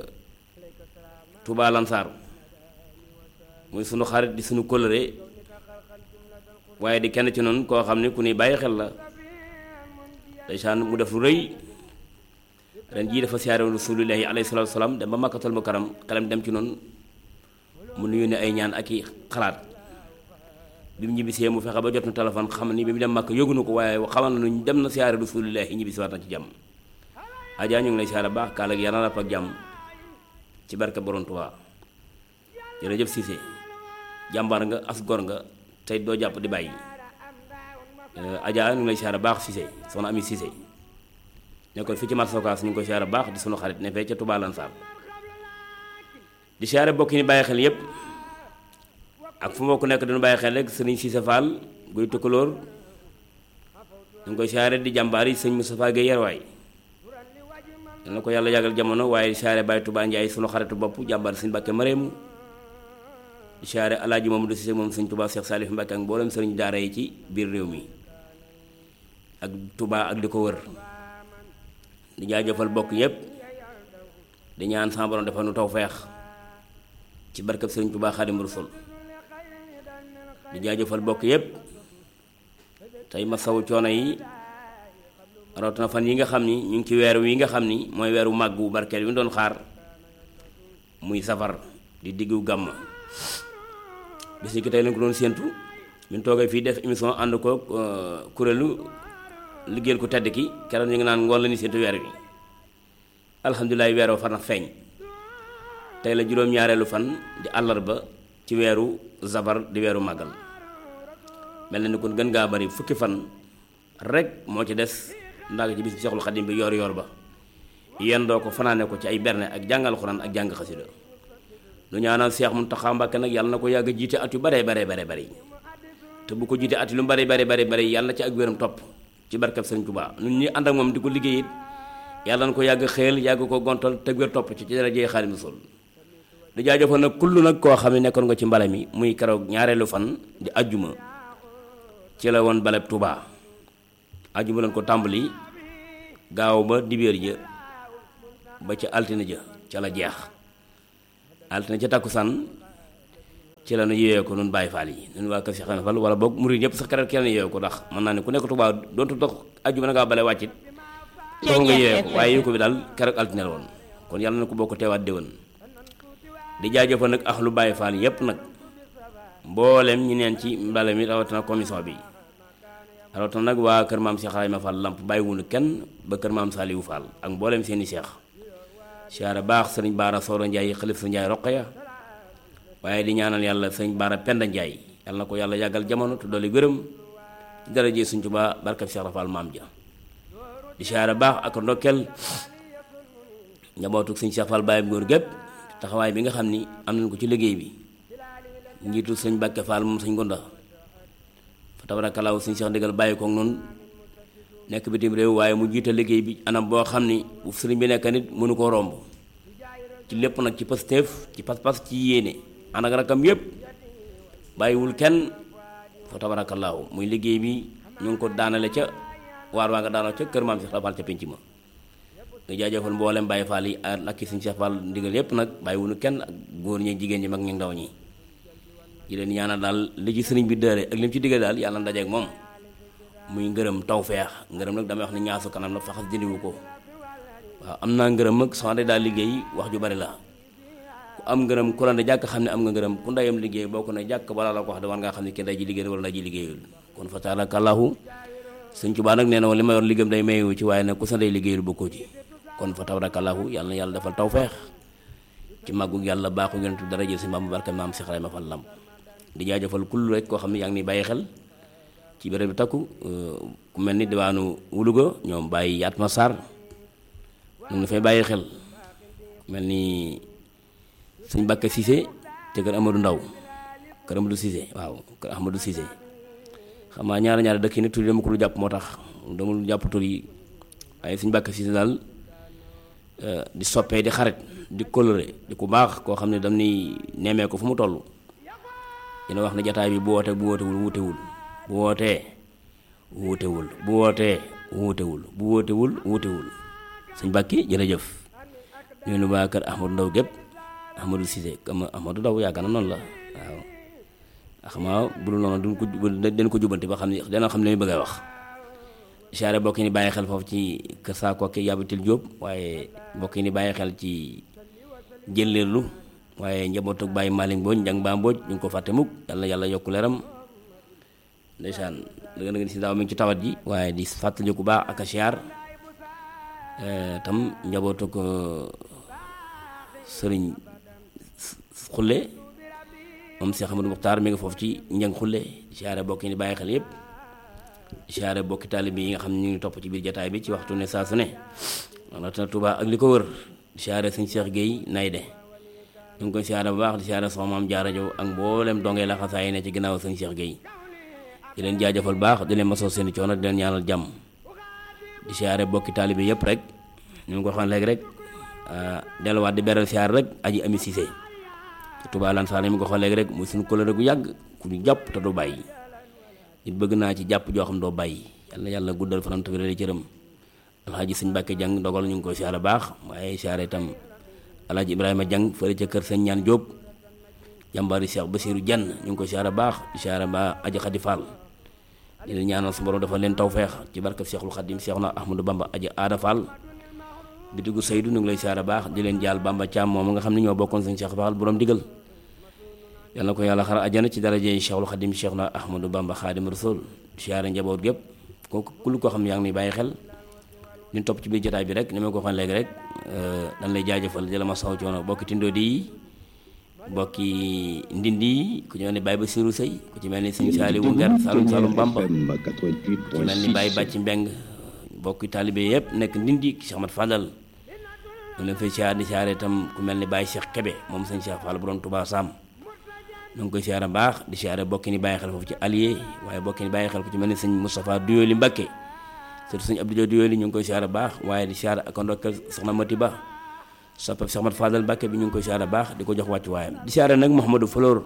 Touba Lansar muy sunu xarit di sunu kóllëre waaye di kenn ci noonu koo xam ne ku ni bàyyi xel la ndeysaan mu def lu rëy ren jii dafa siyaare Rasulullaahi alayhi salaatu wa salaam dem ba Makkatul Mukarram xelam dem ci noonu mu nuyu ne ay ñaan ak i xalaat bi mu ñibbisee mu fexe ba jot na téléphone xam ni bi mu dem Makka yógu na ko waaye xamal na ñu dem na siyaare Rasulullaahi ñibbisi waat na ci jàmm Adja ñu ngi lay siyaare baax kaala gi yàlla na ak jàmm ci barke Borom Tuubaa jërëjëf Cissé jàmbaar nga as gor nga tey doo jàpp di bàyyi Adja ñu ngi lay siyaare baax Cissé soxna Ami Cissé nekkoon fii ci marché Ocass ñu ngi koy siyaare baax di sunu xarit ne fee ca Touba Lansar di siyaare bokk ni bàyyi xel yépp ak fu mbokk nekk dañu bàyyi xel rek sëriñ Cissé Fall guy tukkalóor ñu ngi koy siyaare di jàmbaar yi sëñ Moustapha Gueye Yerwaay dana ko yàlla yàggal jamono waaye siyaare Baye Touba Ndiaye sunu xaritu bopp jàmbaar sëñ Mbàkke Mareemu di siyaare Alaaji Mamadou Cissé moom sëñ Touba Cheikh Salif Mbàkke ak mboolem sëriñ daara yi ci biir réew mi ak Touba ak di ko wër di jaajëfal bokk yépp di ñaan sama borom defal nu tawfeex ci barkab sëriñ Touba Xaadimu Rasuul di jaajëfal bokk yépp tey ma sawu coono yi rawatina fan yi nga xam ni ñu ngi ci weer wi nga xam ni mooy weeru màgg wu barkeel wi doon xaar muy safar di diggu gàmm bis ni ki tey lañ ko doon séentu bi ñu toogee fii def émission ànd ko kuréelu liggéeyal ko tedd ki keroog ñu ngi naan ngoon la ni séentu weer wi alhamdulilah weer wa far na feeñ tey la juróom-ñaareelu fan di àllarba ci weeru safar di weeru màggal mel na ni kon gën ngaa bari fukki fan rek moo ci des ndax ci bis bi Seexul Xadim bi yor yor ba yéen doo ko fanaane ko ci ay berne ak jàngal xuraan ak jàng xasida lu ñaanal Cheikh Mountakha Mbacké nag yàlla na ko yàgg jiite at yu bare bare bare bare te bu ko jiite at yu lu bare bare bare bare yàlla na ci ak wéram topp ci barkab Sëriñ Tuubaa ñun ñi ànd ak moom di ko liggéey it yàlla na ko yàgg xeel yàgg ko gontal te wér topp ci ci darajee Xaadimu Rasuul di jaajëfal nag kullu nag koo xam ne nekkoon nga ci mbale mi muy keroog ñaareelu fan di ajjuma ci la woon baleb Touba ajjuma lañ ko tàmbali gaaw ba dibéer ja ba ca altine ja ca la jeex altine ca takkusaan ci la nu yeewee ko nun Baay Faal yi nun waa kër Cheikh Ibra Fall wala boog murid yëpp sax keroog kenn yeewee ko ndax mën naa ne ku nekk Touba doontu dox ajjuma na ngaa bale wàccit taxu nga yeewee ko waaye yeewu ko bi daal keroog altine la woon kon yàlla na ko bokk teewaat déwén di jaajëfal nag ak lu Baay Faal yëpp nag mboolem ñi neen ci mbale mi rawatina commission bi rawatina nag waa kër maam Cheikh Ibrahima Fall Lamp bàyyiwunu kenn ba kër maam Saliou Fall ak mboolem seeni seex siyaare baax sëriñ Baara Sooro Njaay xalif sa Njaay Roqaya waaye di ñaanal yàlla sëriñ Baara Penda Njaay yàlla na ko yàlla yàggal jamono te dolli gërëm ci daraje Sëriñ Tuubaa barkab Cheikh Ibra Fall maam ja di siyaare baax ak ndokkeel njabootu sëriñ Cheikh Fall Baye góor gépp taxawaay bi nga xam ni am nañ ko ci liggéey bi njiitu sëriñ Mbàkke Fall moom sëriñ Gonda fa tabarakalaaw sëriñ Cheikh ndigal bàyyi ko noonu nekk bitim réew waaye mu jiite liggéey bi anam boo xam ni bu sëriñ bi nekk nit mënu koo romb ci lépp nag ci pasteef ci pas-pas ci yéene ànd ak rakam yépp bàyyiwul kenn fa tabarakalaaw muy liggéey bi ñu ngi ko daanale ca waar waa nga daanal ca kër maam Cheikh Fall ca penc ma nga jaajëfal mboolem Baye Fall yi ak ki sëriñ Cheikh Fall ndigal yépp nag bàyyiwuñu kenn ak góor ñi jigéen ñi mag ñi ndaw ñi di leen ñaanal daal li ci sëriñ bi dëre ak li mu ci diggal daal yàlla ndajeek moom muy ngërëm tawfeex ngërëm nag damay wax ne ñaasu kanam nag faxas dindiwu ko waaw am naa ngërëm nag soxna daal liggéey wax ju bari la ku am ngërëm ku la ne jàkk xam ne am nga ngërëm ku ndeyam liggéey boo ko ne jàkk balaa la ko wax de war ngaa xam ne ki ndey ji liggéey wala ndey ji liggéeyul kon fa tabarakallahu sëñ Tuubaa nag nee na woon li ma yor liggéeyam day mayewu ci waaye nag ku sa ndey liggéeyul bokkoo ci kon fa tabarakallahu yàlla na yàlla defal tawfeex ci màggu yàlla baaxu yonentu dara jël si maam barke maam Cheikh Ibrahima Fall Lamp di jaajëfal kullu rek koo xam ne yaa ngi ni bàyyi xel ci béréb bi takku ku mel ni diwaanu Wuluga ñoom bàyyi Yatma Sarr ñu ngi fay bàyyi xel mel ni sëñ Bakke Cissé te kër Amadou Ndaw kër Amadou Cissé waaw kër Ahmadou Cissé xam naa ñaari ñaari dëkk yi nag tur yi dama ko lu jàpp moo tax dama lu jàpp tur yi waaye sëñ Bakke Cissé daal di soppee di xarit di coloré di ku baax koo xam ne dam ni neemee ko fu mu toll dina wax ne jataay bi bu wootee bu wootewul wuutewul bu wootee wuutewul bu wootee wuutewul bu wootewul wuutewul sëñ Bàkki jërëjëf ñu nu waa kër Ahmadou Ndaw gépp Ahmadou Cissé comme Ahmadou Ndaw yaakaar na noonu la waaw xamaa bu dul noonu duñ ko dañ ko jubanti ba xam ne dana xam ne muy bëgg a wax siyaare bokk yi ni bàyyi xel foofu ci kër Saako ki Yabatil Jóob waaye bokk yi ni bàyyi xel ci jëlleerlu waaye njabootu Baye Malick Mbodj njang baa Mbodj ñu ngi ko fàtte mukk yàlla yàlla yokku leeram ndeysaan da nga si daaw mi ngi ci tawat ji waaye di fàttali ku baax ak a siyaar tam njabootu ko sëriñ xulle moom Cheikh Amadou Muxtaar mi ngi foofu ci njang xulle siyaare bokk yi ni bàyyi xel yépp siyaare bokki taalibe yi nga xam ne ñu ngi topp ci biir jataay bi ci waxtu ne saa su ne rawatina Touba ak li ko wër siyaare sëñ Cheikh Gueye Nayde ñu ngi koy siyaare bu baax di siyaare soxna Maam Jaara Jaw ak mboolem dongee la xasaa yi ne ci ginnaaw sëñ Cheikh Gueye di leen jaajëfal baax di leen masoo seeni coono di leen ñaanal jàmm di siyaare bokki taalibe yëpp rek ñu ngi ko xam léegi rek delluwaat di beral siyaare rek aji ami Cissé Touba Lansar mi ngi ko xam léegi rek muy suñu kóllëre gu yàgg ku ñu jàpp te du bàyyi nit bëgg naa ci jàpp joo xam doo bàyyi yàlla yàlla guddal fanam te wéral cëram alxaaji sëñ Mbàkke Jang dogal ñu ngi koy siyaare baax waaye siyaare itam alxaaji Ibrahima Jang fële ca kër sëñ ñaan Jóob jàmbaari Cheikh Basiru Jenn ñu ngi koy siyaare baax di siyaare ba aji Xadi Fall di leen ñaanal su borom dafa leen tawfeex ci barkab Cheikhul Xadim Cheikh na Ahmadou Bamba aji Aada Fall bitigu Seydou ñu ngi lay siyaare baax di leen jaal Bamba Caam moom nga xam ne ñoo bokkoon sëñ Cheikh Fall borom digal yal na ko yàlla xara ajana ci daraje Cheikhul Xadim Cheikh na Ahmadou Bamba Xaadim Rasul siyaare njaboot gépp kooku kul koo xam ne yaa ngi ni bàyyi xel ñu topp ci biir jotaay bi rek ni ma ko waxee léegi rek dañ lay jaajëfal di la ma saw coono bokki tindoo di bokki ndindi ku ci mel ni Baye Bassirou Sey ku ci mel ni sëñ Saliou Ngar Saloum Saloum Bamba ku ci mel ni Baye Bàcci Mbeng bokki taalibe yëpp nekk ndindi Cheikh Ahmad Fadal ñu leen fay siyaar di siyaare itam ku mel ni Baye Cheikh Kebe moom sëñ Cheikh Fall borom Touba Sam ñu ngi koy siyaare baax di siyaare bokki ni bàyyi xel foofu ci allié waaye bokki ni bàyyi xel fu ci mel ni sëñ Moustapha Duyoli Mbacké surtout sëñ Abdou Dia Duyoli ñu ngi koy siyaare baax waaye di siyaare ak ndokkal soxna Mati Ba soppab Cheikh Mat Fadal Mbacké bi ñu ngi koy siyaare baax di ko jox wàccu waayam di siyaare nag Mouhamadou Flor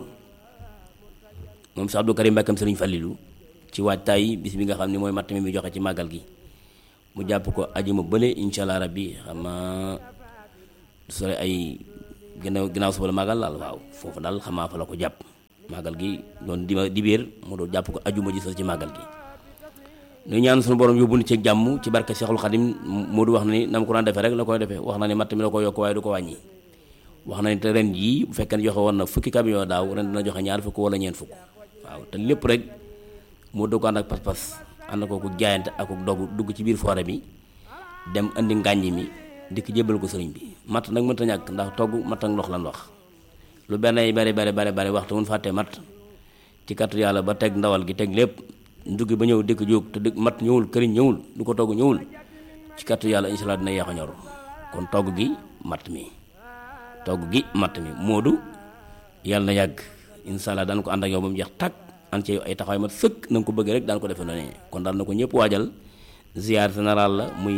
moom Cheikh Abdou Karim Mbacké Serigne Fallilou ci waajtaay bis bi nga xam ne mooy matt mi mi joxe ci màggal gi mu jàpp ko ajuma bële incha allah rabbi xam naa sore ay ginnaaw ginnaaw suba la màggal daal waaw foofu daal xamaa fa la ko jàpp màggal gi doon di dibéer mu doon jàpp ko ajuma ji sax ci màggal gi ñu ñaan suñu borom yóbbu ci jàmm ci barke Cheikhul Khadim moo du wax na ni na ma ko daan defee rek la koy defee wax na ni matt mi la ko yokk waaye du ko wàññi wax na ni te ren jii bu fekkee ne joxe woon na fukki camion daaw ren dina joxe ñaar fukk wala ñeent fukk waaw te lépp rek moo dugg ànd ak pas-pas ànd ko ku jaayante ak ku dogu dugg ci biir forêt bi dem andi ngàññi mi dikk jébbal ko sëriñ bi matt nag mënta ñàkk ndax togg matt ak ndox lan wax lu benn yi bari bari bari bari waxtu mun fàttee matt ci kattu yàlla ba teg ndawal gi teg lépp nduggi ba ñëw dëkk jóg te dëkk matt ñëwul këriñ ñëwul du ko togg ñëwul ci kattu yàlla insha Allah dina yeex a ñor kon togg gi matt mi togg gi matt mi moodu yàlla na yàgg insha Allah daan ko ànd ak yow ba mu jeex tàkk an ci ay taxawaay mat sëkk na nga ko bëgg rek daan ko defee noonu kon daal na ko ñëpp waajal ziar général la muy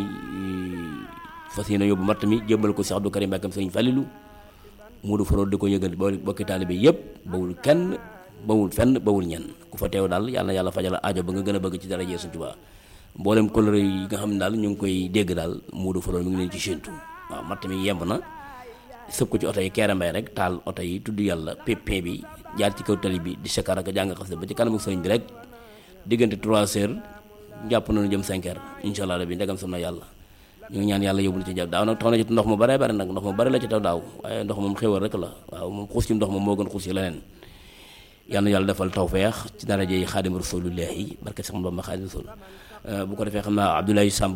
fas yéene yóbbu matt mi jébbal ko Cheikh Abdou Karim Mbacké Serigne Fallilou Modou Faro di ko yëgal bokki taalibe yëpp bawul kenn bawul fenn bawul ñenn ku fa teew daal yàlla na yàlla fajal aajo ba nga gën a bëgg ci dara jee Sëriñ Tuubaa mboolem coloré yi nga xam ne daal ñu ngi koy dégg daal Modou Faro mi ngi leen ci séentu waaw matt mi yemb na sëb ko ci oto yi keera mbay rek taal oto yi tudd yàlla pépin bi jaar ci kaw tali bi di sekkar ak jàng xas ba ci kanamu sëriñ bi rek diggante trois heures jàpp nañu jëm cinq heures incha allah rabbi ndegam sam na yàlla ñu ngi ñaan yàlla yóbbu ci jàpp daaw nag tax na ci ndox mu bare bare nag ndox mu bare la ci taw daaw waaye ndox moom xéwal rek la waaw moom xuus ci ndox moom moo gën xuus ci leneen yal na yàlla defal tawfeex ci daraje yi xaadim rasulullahi barke Seex Bamba xaadim rasul bu ko defee xam naa Abdoulaye Samb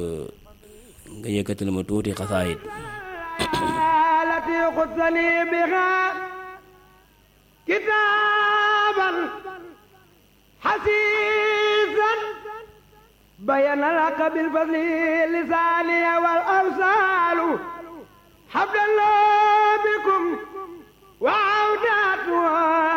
nga yëkkati la ma tuuti xasaayit kitaaban xasiisan bayana laka bil fadli lisaaniya wal awsaalu habdallah bikum wa awdaatuha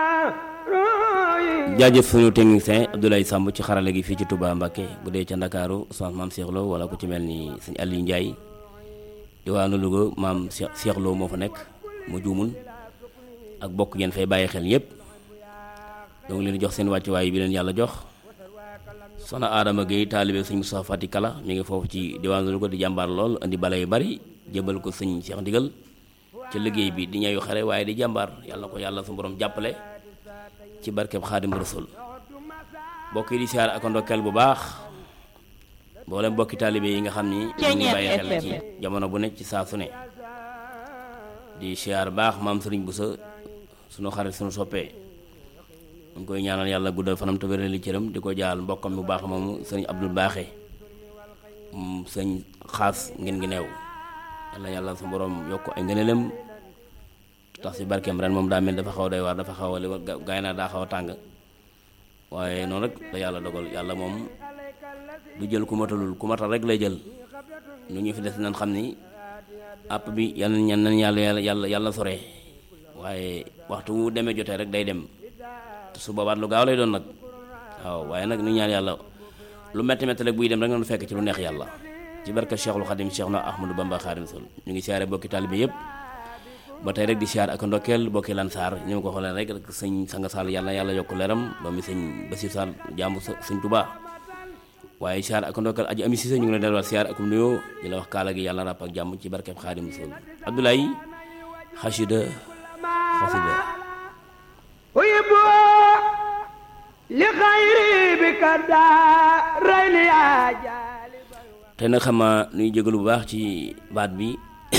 jaajëf suñu technicien Abdoulaye Samb ci xarale gi fii ci Touba Mbacké bu dee ca Ndakaaru soxna maam Cheikh Lo wala ku ci mel ni sëñ Aliou Ndiaye diwaanu Louga maam Cheikh Lo moo fa nekk mu juumul ak bokk ngeen fay bàyyi xel yépp donc leen jox seen wàccuwaay bi leen yàlla jox soxna Adama Gueye taalibe sëñ Moussa Fati Kala mi ngi foofu ci diwaanu Louga di jàmbaar lool indi bale yu bari jébal ko sëñ Cheikh Ndigal ci liggéey bi di ñayu xare waaye di jàmbaar yàlla na ko yàlla su borom jàppale ci barkeb Xaadim Rasul bokk yi di siyaar ak ndokkeel bu baax mboolem bokki taalibe yi nga xam ni ñu ngi bàyyi xel ci jamono bu nekk ci saa su ne di siyaar baax maam Sëriñ Busa sunu xarit sunu soppee ñu ngi koy ñaanal yàlla guddal fanam te wéral li cëram di ko jaal mbokkam bu baax moomu sëriñ Abdul Baaxe sëñ xaas ngeen ngi neew yàlla yàlla su borom yokk ay ngëneelam tax si barkeem ren moom daa mel dafa xaw a doy waar dafa xaw a li gaay naa daa xaw a tàng waaye noonu rek la yàlla dogal yàlla moom du jël ku matalul ku matal rek lay jël ñu ñu fi des nañ xam ni àpp bi yàlla ñan nañ yàlla yàlla yàlla sore waaye waxtu wu demee jotee rek day dem su boobaat lu gaaw lay doon nag waaw waaye nag ñu ñaan yàlla lu metti metti rek buy dem rek noonu fekk ci lu neex yàlla ci barka Cheikhul Khadim Cheikh na Ahmadou Bamba Khadim Rasul ñu ngi siyaare bokki taalibe yëpp ba tey rek di siyaar ak ndokkeel bokki Lansar ñu ko xoolee rek rek sëñ Sanga Sall yàlla yàlla yokk leeram doomi sëñ Basir Sall jàmbu sëñ Touba waaye siyaar ak ndokkeel aji ami Cissé ñu ngi leen delluwaat siyaar ak nuyoo di la wax kaala gi yàlla ràpp ak jàmm ci barkeb Khadim Rasul Abdoulaye xasida xasida uyibbo li xayri bi kadda rayni aja te nag xam nga nuy jégalu bu baax ci baat bi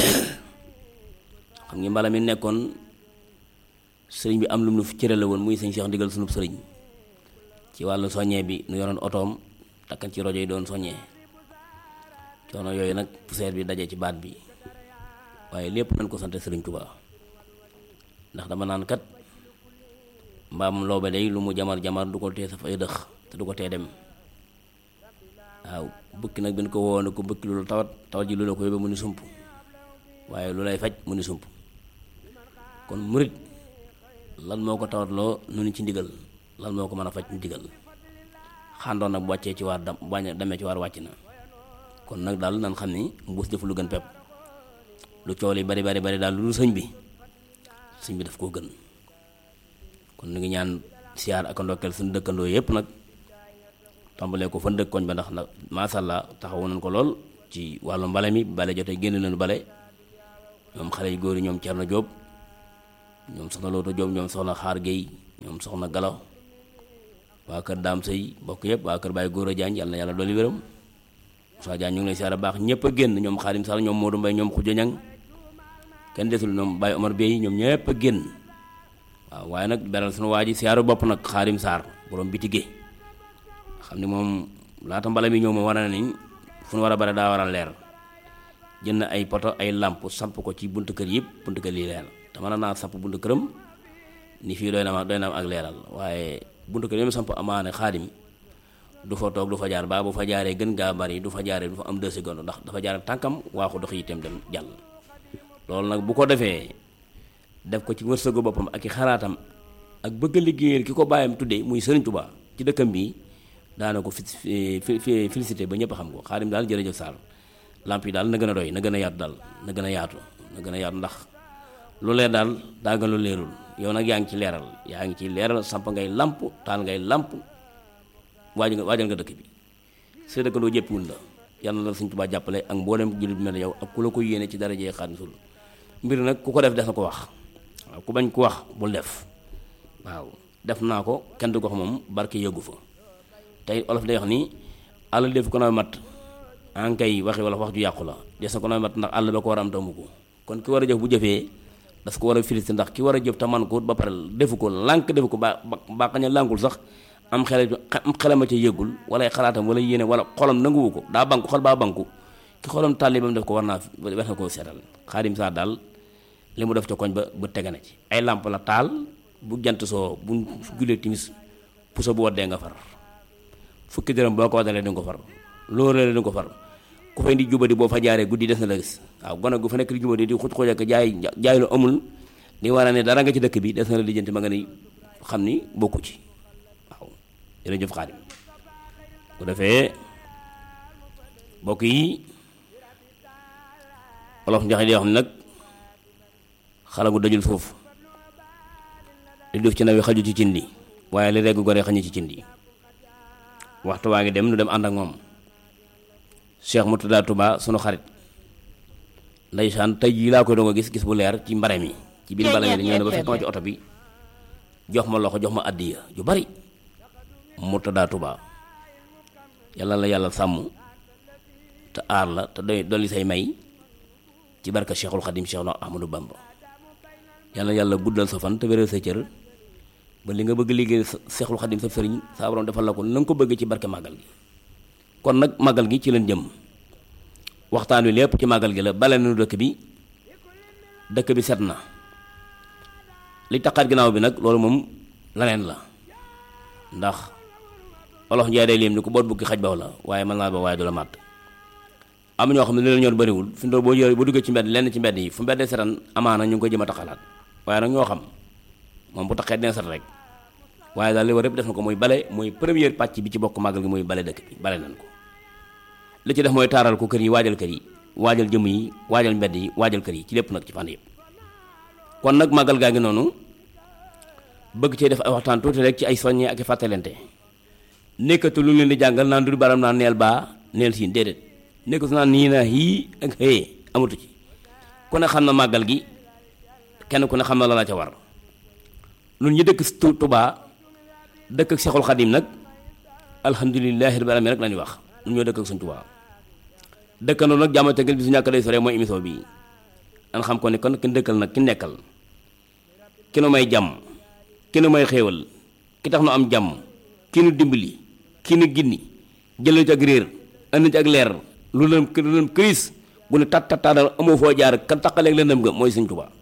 xam nga mbala mi nekkoon sëriñ bi am lu mu fi cërale woon muy sëñ Cheikh Ndigal sunub sëriñ ci wàllu soññee bi nu yoroon otoom takkan ci rajo yi doon soññee coono yooyu nag poussière bi daje ci baat bi waaye lépp nañ ko sante sëriñ Touba ndax dama naan kat mbaam loobe day lu mu jamar jamar du ko tee sa fay dëx te du ko tee dem waaw bukki nag bi ñu ko woo ne ko bukki loolu tawat tawat ji lu la ko yóbbee mu ni sump waaye lu lay faj mu ni sump kon murit lan moo ko tawatloo nu ni ci ndigal lan moo ko mën a faj mu ndigal xàndoon nag bu wàccee ci waar dam bañ demee ci waar wàcc na kon nag daal nan xam ni mbuus def lu gën pepp lu coow li bari bari bari daal lu sëñ bi sëñ bi daf koo gën kon nu ngi ñaan siyaar ak ndokkeel suñu dëkkandoo yépp nag tàmbalee ko fan dëkk koñ ba ndax nag masha Allah taxawu nañ ko lool ci wàllu mbale mi bale jotee génn leen bale ñoom xale yu góor yi ñoom Cerno Jóob ñoom soxna Looto Jóob ñoom soxna Xaar Géey ñoom soxna Galo waa kër Daam Sëy bokk yëpp waa kër Baay Góora Jaañ yàlla na yàlla dolli wéram Moussa Jaañ ñu ngi lay siyaare baax ñëpp a génn ñoom Xaadim Sall ñoom Moodu Mbay ñoom Xuja Ñang kenn desul ñoom Baay Omar Bey ñoom ñëpp a génn waaw waaye nag beral suñu waa ji siyaaru bopp nag Xaadim Saar borom bitige xam ni moom laata mbala mi ñëw ma war na ni fu nu war a bare daa war a leer jënd ay poto ay làmp samp ko ci buntu kër yëpp buntu kër yi leer te mën naa samp buntu këram ni fii doy na ma doy na ak leeral waaye buntu kër yi mu samp amaane Xaadim du fa toog du fa jaar baa bu fa jaaree gën gaa bari du fa jaaree du fa am deux secondes ndax dafa jaar ak tànkam waaxu dox itam dem jàll loolu nag bu ko defee def ko ci wërsëgu boppam ak i xalaatam ak bëgg a liggéeyal ki ko bàyyam tuddee muy Sëriñ Tuubaa ci dëkkam bi daana ko fi félicité ba ñëpp xam ko Xaadim daal jërëjëf Sarr lamp yi daal na gën a doy na gën a yaatu daal na gën a yaatu na gën a yaatu ndax lu leer daal daa gën lu leerul yow nag yaa ngi ci leeral yaa ngi ci leeral samp ngay lamp taal ngay lamp waaj nga waajal nga dëkk bi sa dëkkandoo jëppiwul la yàlla na la Sëriñ Tuubaa jàppale ak mboolem jullit bi mel ne yow ak ku la ko yéene ci darajee Xaadim Rasul mbir nag ku ko def def na ko wax waaw ku bañ ko wax bul def waaw def naa ko kenn du ko wax moom barke yëgu fa tey olof day wax ni àll def ko nooy mat en kay waxi wala wax ju yàqu la des na ko nooy mat ndax àll ba ko war a am tamu ko kon ki war a jëf bu jëfee daf ko war a félicité ndax ki war a jëf te man ko ba pare defu ko lànk defu ko ba ba xañ a lànkul sax am xele am xelama ca yëgul wala xalaatam wala yéene wala xolam nanguwu ko daa banku xol baa banku ki xolam tàlli ba mu def ko war naa war na koo seetal Xaadim Saar daal li mu def ca koñ ba bu tege na ci ay làmp la taal bu jant soo bu julee timis puso bu waddee nga far fukki dërëm boo ko wadalee di nga ko far loolu la di nga ko far ku fay di jubadi boo fa jaaree guddi des na la gis waaw gone gu fa nekk di jubadi di xuj xuj ak jaay jaay lu amul di war a ne dara nga ci dëkk bi des na la lijjanti ma nga ni xam ni bokku ci waaw jërëjëf Xaadim bu defee mbokk yi olof njaxe di wax ni nag xala gu dajul suuf li duuf ci nawi xaju ci cin li waaye li regg gore xañu ci cin li waxtu waa ngi dem nu dem ànd ak moom Cheikh Murtada Touba sunu xarit ndeysaan tey jii laa koy doon gis gis bu leer ci mbare mi ci biir mbare mi ñëw na ba fekk ma ci oto bi jox ma loxo jox ma addiya ju bari Murtada Touba yàlla la yàlla sàmm te aar la te doy dolli say may ci barka Cheikhul Khadim Cheikh Ahmadou Bamba yàlla yàlla guddal sa fan te wéral sa cër ba li nga bëgg liggéey Cheikhul Khadim sa sëriñ saa borom defal la ko na nga ko bëgg ci barke màggal gi kon nag màggal gi ci leen jëm waxtaan wi lépp ci màggal gi la bale nañu dëkk bi dëkk bi set na li taxaat ginnaaw bi nag loolu moom laneen la ndax olof njaay day lim ni ko boot bukki xaj baw la waaye mën naa ba waaye du la màtt am ñoo xam ne li la ñor bëriwul fi ndoor boo yore boo duggee ci mbedd lenn ci mbedd yi fu mbedd setan amaana ñu ngi koy jëm a taxalaat waaye nag ñoo xam moom bu taxee dina set rek waaye daal li war yëpp def na ko muy bale mooy première pàcc bi ci bokk màggal gi muy bale dëkk bi bale nañ ko li ci def mooy taaral ko kër yi waajal kër yi waajal jëm yi waajal mbedd yi waajal kër yi ci lépp nag ci fànn yëpp kon nag màggal gaa ngi noonu bëgg cee def ay waxtaan tuuti rek ci ay soññee ak i fàttalente nekkatu lu leen di jàngal naan du baram naan neel baa neel siin déedéet nekkatu naan nii na hii ak xëyee amatu ci ku ne xam na màggal gi kenn ku ne xam na la la ca war nun ñi dëkk Touba dëkk ak Seexul Xadim nag alhamdulilahi rabbil alamin rek la ñuy wax nun ñoo dëkk ak suñ Touba dëkkandoo nag jàmm tegal bi su ñàkk day sore mooy émission bi an xam ko ne kon ki dëkkal nag ki nekkal ki nu may jàmm ki nu may xéewal ki tax nu am jàmm ki nu dimbali ki nu ginni jëlee ci ak réer andi ci ak leer lu leen lu leen këris bu ne tat tattaadal amoo foo jaar kan taqaleeg lëndëm nga mooy Sëñ Tuubaa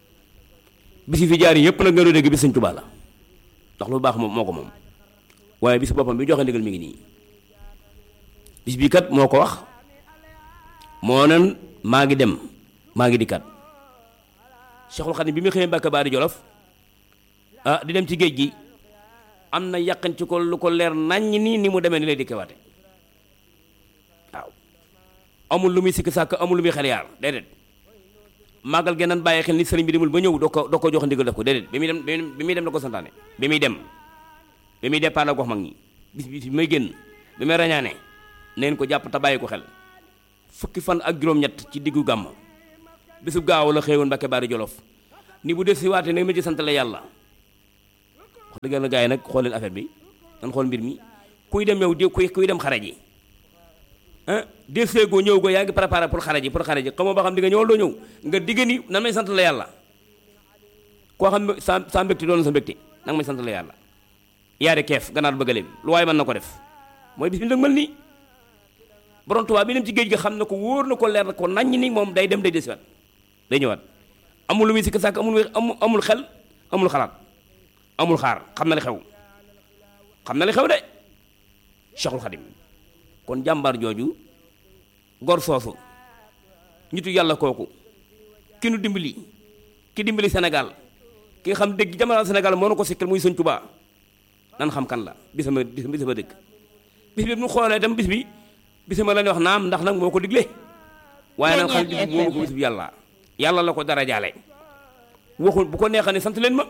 bisi fi jaar yëpp nag nga doon dégg bis Sëñ Tuubaa la ndax lu baax moom moo ko moom waaye bis boppam bi joxe ndigal mi ngi nii bis bi kat moo ko wax moo nen maa ngi dem maa ngi dikkaat Cheikhul Khadim bi mu xëyee Mbàkke Baari Jolof ah di dem ci géej gi am na yàqan ci ko lu ko leer naññ nii ni mu demee ni lay dikkewaate waaw amul lu muy sikk sàkk amul lu muy xel yaar déedéet màggal ge nan bàyyi xel ni sëriñ bi demul ba ñëw doo ko doo ko jox ndigal def ko déedéet bi muy dem bi muy dem la ko santaane bi muy dem bi muy départ la gox mag ñi bis bi may génn bi may rañaane neen ko jàpp te bàyyi ko xel fukki fan ak juróom-ñett ci diggu gàmm bisu gaaw la xëewoon Mbàkke Baari Jolof ni bu def si waate nag ma ci sant la yàlla wax dëgg la gars yi nag xool leen affaire bi nan xool mbir mi kuy dem yow di kuy kuy dem xare ji ah des seegoo ñëw go yaa ngi préparé pour xare ji pour xare ji xamoo ba xam di nga ñëwal doo ñëw nga digg ni nan may sant la yàlla koo xam sa sa mbégte doon sa mbégte nanga may sant la yàlla yaare keef ganaar bëggaleem lu waaye mën na ko def mooy bis bi nag mel nii borom Tuubaa bi dem ci géej gi xam na ko wóor na ko leer na ko naññ ni moom day dem day desiwaat day ñëwaat amul lu muy sikk sàkk amul amul xel amul xalaat amul xaar xam na li xew xam na li xew de Cheikhul Khadim kon jàmbaar jooju gor soosu nitu yàlla kooku ki nu dimbali ki dimbali Sénégal ki nga xam dëgg jamono Sénégal moo na ko sikkal muy Sëñ Tuubaa nan xam kan la bisama bisama dëkk bis bi mu xoolee itam bis bi bisama la ñuy wax naam ndax nag moo ko digle waaye nan xam bis bi moo ko bis bi yàlla yàlla la ko dara jaale waxul bu ko neexee ne sant leen ma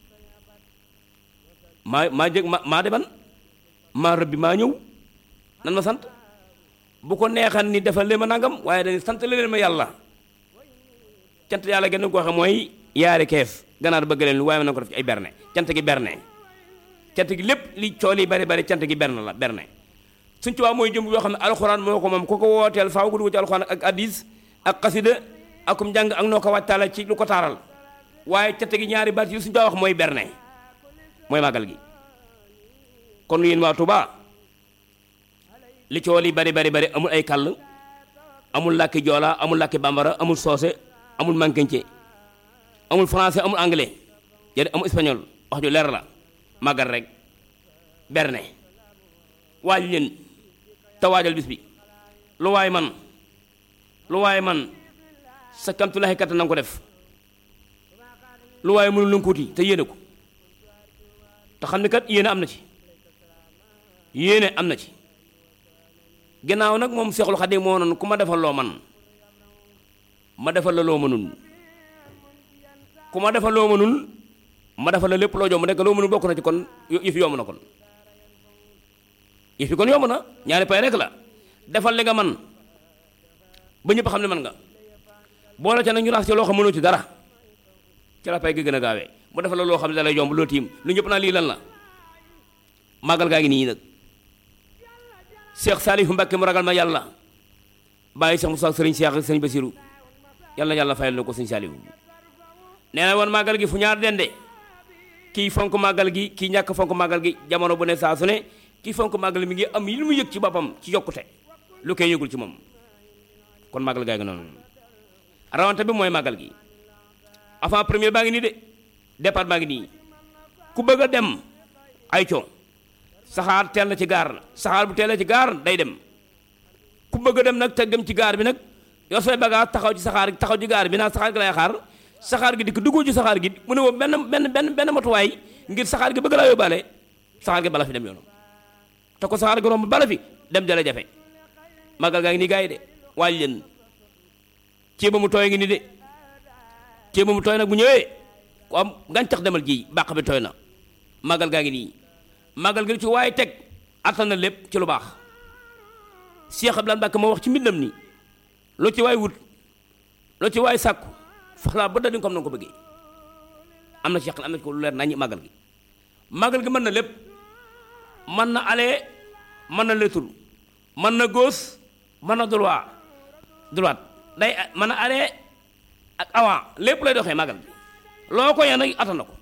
maa maa jëg ma maa deban maa rëbbi maa ñëw nan ma sant bu ko neexan ni defal leen ma nangam waaye dañuy sant leen ma yàlla cant yàlla gën ko waxe mooy yaari keef ganaar bëgg leen lu waaye ma na ko def ci ay berne cant gi berne cant gi lépp li cool yi bari bari cant gi berne la berne Sëñ Tuubaa mooy jëm yoo xam ne alxuraan moo ko moom ku ko wooteel faaw gu dugg ci alxuraan ak hadiis ak xasida akum njàng ak noo ko wàttaale ci lu ko taaral waaye cant gi ñaari baat yi Sëñ Tuubaa wax mooy berne mooy màggal gi kon yéen waa Tuubaa li cool yi bari bari bari amul ay kàll amul làkki joola amul làkki bambara amul soose amul mankenke amul français amul anglais yéen amul espagnol wax ju leer la màggal rek berne waaj leen te waajal bis bi lu waay man lu waay man sa kamtulaay kattan na nga ko def lu waay mënul lënkuut yi te yéene ko te xam ne kat yéene am na ci yéene am na ci ginnaaw nag moom Seexul Xadiim moo noonu ku ma defal loo man ma defal la loo mënul ku ma defal loo mënul ma defal la lépp loo jom nekk loo mënul bokk na ci kon yëf yomb na kon yëf yi kon yomb na ñaari pay rek la defal li nga man ba ñëpp xam ne man nga boole ca nag ñu raas ci loo xam mënoo ci dara ci la pay gi gën a gaawee mu defal la loo xam ne da lay yomb loo tiim lu ñëpp naa lii lan la màggal gaa ngi nii nag Cheikh Saliou Mbacké mu ragal ma yàlla bàyyi Cheikh Moussa Serigne Cheikh ak Serigne Bassirou yàlla na yàlla fayal na ko Serigne Saliou nee na woon màggal gi fu ñaar dende kii fonk màggal gi kii ñàkk fonk màggal gi jamono bu ne saa su ne kii fonk màggal mi ngi am yi lu mu yëg ci boppam ci yokkute lu koy yëgul ci moom kon màggal gaa ngi noonu rawante bi mooy màggal gi avant premier baa ngi nii de départ baa ngi nii ku bëgg a dem ay co saxaar teel na ci gaar na saxaar bu teelee ci gaar day dem ku bëgg a dem nag te dem ci gaar bi nag yor say bagage taxaw ci saxaar taxaw ci gaar bi naan saxaar gi lay xaar saxaar gi dikk duggoo ci saxaar gi mu ne woo benn benn benn benn matuwaay ngir saxaar gi bëgg laa yóbbaale saxaar gi bala fi dem yoonam te ko saxaar gi romb bala fi dem jële jafe màggal gaa ngi nii gaa yi de waaj leen ceeba mu tooy ngi nii de ceeba mu tooy nag bu ñëwee ku am gàncax demal ji bàq bi tooy na màggal gaa ngi nii màggal gi ci waaye teg attan na lépp ci lu baax Cheikh Abdoulaye Mbacké moo wax ci mbindam ni loo ci waay wut loo ci waay sàkku faxlaa ba dañu ko am na ko bëggee am na ci yàq am na ci ko lu leer nañu màggal gi màggal gi mën na lépp mën na aller mën na retour mën na gauche mën na droit droite day mën na aller ak avant lépp lay doxee màggal gi loo ko yéen attan na ko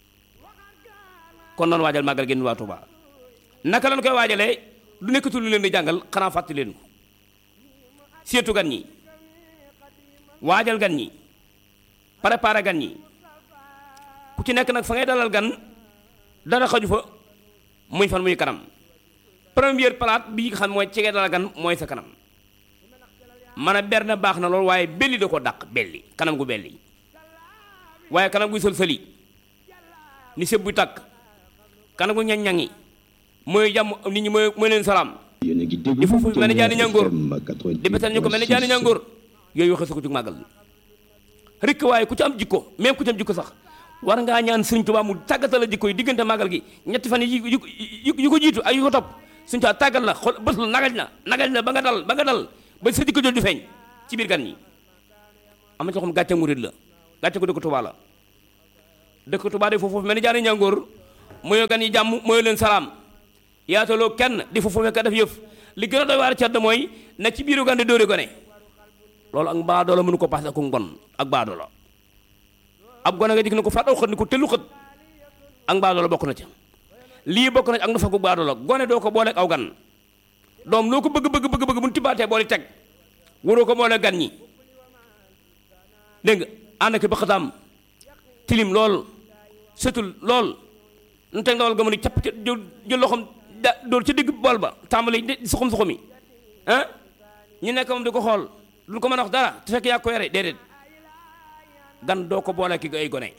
kon noonu waajal màggal gi waa Touba naka lañ koy waajalee du nekkatul lu leen di jàngal xanaa fàttali leen ko seetu gan ñi waajal gan ñi préparé gan ñi ku ci nekk nag fa ngay dalal gan dara xaju fa muy fan muy kanam première plate bi nga xam mooy ci ngay dalal gan mooy sa kanam man a berne baax na loolu waaye belli da ko dàq belli kanam gu belli waaye kanam gu sël sëli ni sëb bu takk kanam gu ñaŋ-ñaŋi mooy jàmm nit ñi mooy mooy leen salaam di foofu mel ni jaani ñangoor di betal ñu ko mel ni jaani ñangoor yooyu waxe su ko jug màggal rek waaye ku ci am jikko même ku ci am jikko sax war ngaa ñaan Sëriñ Tuubaa mu tàggatal la jikko yi diggante màggal gi ñetti fan yi yu yu ko jiitu ak yu ko topp Sëriñ Tuubaa tàggal la xol bës la nagal na nagal na ba nga dal ba nga dal ba sa jikko jooju feeñ ci biir gan ñi am na ci xam gàcce murid la gàcce ko dëkk Tuubaa la dëkk Tuubaa de foofu mel ni jaani ñangoor mooy gan yi jàmm mooy leen salaam yaataloo kenn di foofu fekk def yëf li gën a doy waar cedd mooy na ci biiru gan di dóori gone loolu ak baadoola mënu ko paase ak ngon ak baadoola ab gone nga jik ne ko fàttaw xët ni ko tellu xët ak baadoola bokk na ca lii bokk na ci ak nu fakku baadoola gone doo ko booleeg aw gan doom loo ko bëgg bëgg bëgg bëgg bu ñu tibaatee booli teg waroo ko boole gan ñi dégg nga ànd ak bëqataam tilim lool setul lool nu teg ndawal ga mu ni capp ca jël loxoom da dóor ci digg bool ba tàmbali di suxum suxumi ah ñu nekk moom di ko xool duñ ko mën a wax dara te fekk yaa ko yore déedéet gan doo ko boole ki ay gone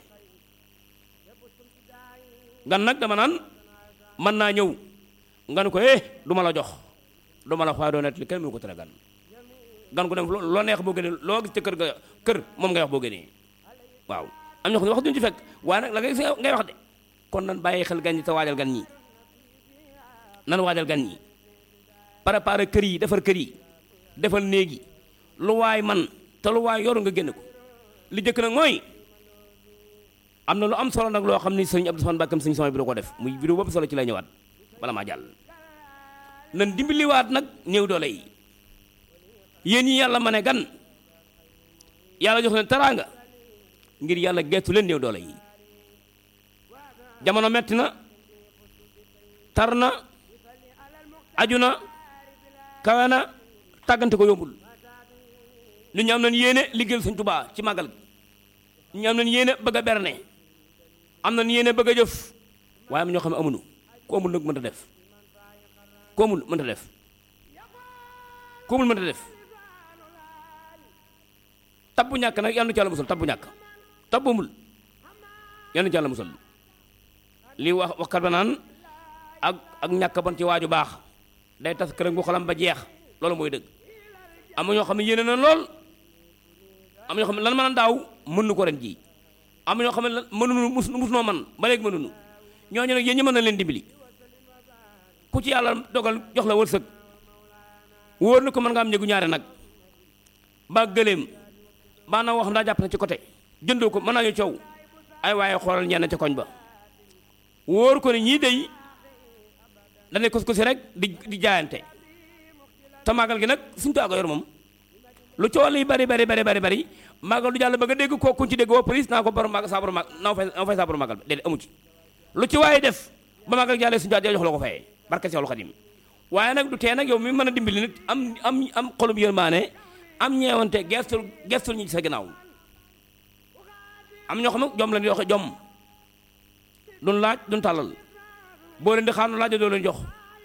gan nag dama naan mën naa ñëw nga ne ko eh du ma la jox du ma la wax waaye doo net li kenn mënu ko tere gan gan gu dem loo neex boo gënee loo gis te kër ga kër moom ngay wax boo gënee waaw am ñoo xam ne wax duñ ci fekk waaye nag la ngay ngay wax de kon nan bàyyi xel gan ñi te waajal gan ñi nan waajal gan ñi préparer kër yi defar kër yi defal néegi lu waay man te lu waay yoru nga génn ko li jëkk nag mooy am na lu am solo nag loo xam ni sëñ Abdou Samane Mbacké sëñ sama bi da ko def muy vidéo boobu solo ci lay ñëwaat bala maa jàll nan dimbaliwaat nag néew doole yi yéen ñi yàlla ma ne gan yàlla jox leen teraanga ngir yàlla geetu leen néew doole yi jamono metti na tar na aju na kawe na tàggante ko yombul nit ñi am nañ yéene liggéeyal Sëñ Tuubaa ci màggal gi nit ñi am nañ yéene bëgg a berne am nañ yéene bëgg a jëf waaye am ñoo xam ne amuñu ku amul nag mënta def ku amul mënta def ku amul mënta def tabbu ñàkk nag yàlla na ci yàlla musal tabbu ñàkk tabbu amul yàlla na ci yàlla musal lii wax waxkat ba naan ak ak ñàkk bon ci waaju baax day tas kër bu xolam ba jeex loolu mooy dëgg am na ñoo xam ne yéene na lool am na ñoo xam ne lan mën a daaw mën nu ko ren ji am na ñoo xam ne lan mënuñu mus mus noo man ba léegi mënuñu ñooñu nag yéen ñi mën na leen dimbali ku ci yàlla dogal jox la wërsëg wóor na ko mën nga am njëgu ñaare nag ba gëléem baa na wax daa jàpp na ci côté jëndoo ko mën naa ñu coow ay waaye xoolal ñenn ca koñ ba wóor ko ne ñii day dañuy kos kosi rek di di jaayante te màggal gi nag suñu taago yor moom lu coow li bari bari bari bari bari màggal du jàll ba nga dégg kooku ci dégg woo police naa ko borom màggal saa borom màggal naa fay naa fay saa borom màggal déedéet amu ci lu ci waaye def ba màggal jàllee suñu jox la ko fayee barke Seexul Xadim waaye nag du tee nag yow mi mën a dimbali nit am am am xolum yërmaane am ñeewante gestul gestul ñi ci sa ginnaaw am ñoo xam ne jom la ñu joxe jom duñ laaj duñ tàllal boo leen di xaar nu laaj doo leen jox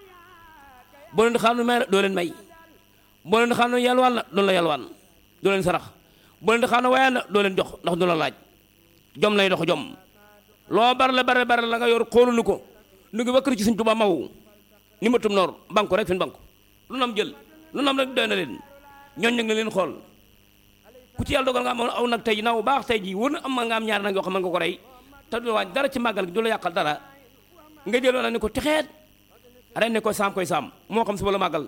boo leen di xaar nu may doo leen may boo leen di xaar nu yalwaan la duñ la yalwaan doo leen sarax boo leen di xaar nu wayaan la doo leen jox ndax du la laaj jom lay dox jom loo bar la bare bare la nga yor xoolunu ko nu ngi wakkër ci Sëñ Tuubaa maw ni ma tum noor banque rek fin banque lu nam jël lu nam rek doy na leen ñooñ nag nga leen xool ku ci yàlla dogal nga am aw nag tey ji naw baax tey ji wër na am nga am ñaar nag yoo xam ne nga ko rey te du wàññi dara ci màggal gi du la yàqal dara nga jël wala ni ko texeet ren ne ko saam koy saam moo xam suba la màggal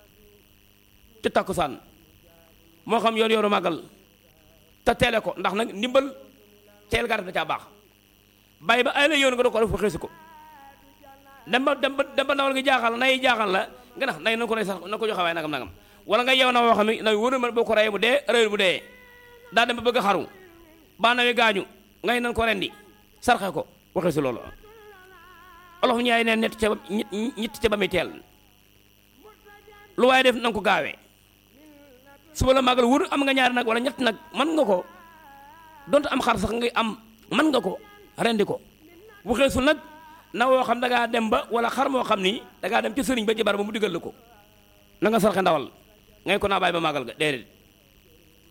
te takkusaan moo xam yor yoru màggal te teele ko ndax nag ndimbal teel gaa def da caa baax bàyyi ba ay la yoon nga doo ko def ko xeesi ko dem ba dem ba dem ba ndawal nga jaaxal nay jaaxal la nga nax nay na ko rey sax na ko joxe waaye nagam nagam wala nga yeew na woo xam ne na wóor na boo ko reyee mu dee reyul mu dee daa dem ba bëgg a xaru baa nawe gaañu ngay nan ko rendi sarxe ko waxee si loolu olof ñaay neen ñett ca ba ñett ca ba muy teel lu waaye def na nga ko gaawee suba la màggal wóor am nga ñaari nag wala ñett nag mën nga ko donte am xar sax ngay am mën nga ko rendi ko waxee su nag na woo xam da ngaa dem ba wala xar moo xam ni da ngaa dem ci sëriñ ba jabar ba mu digal la ko na nga sarxe ndawal ngay ko naa bàyyi ba màggal ga déedéet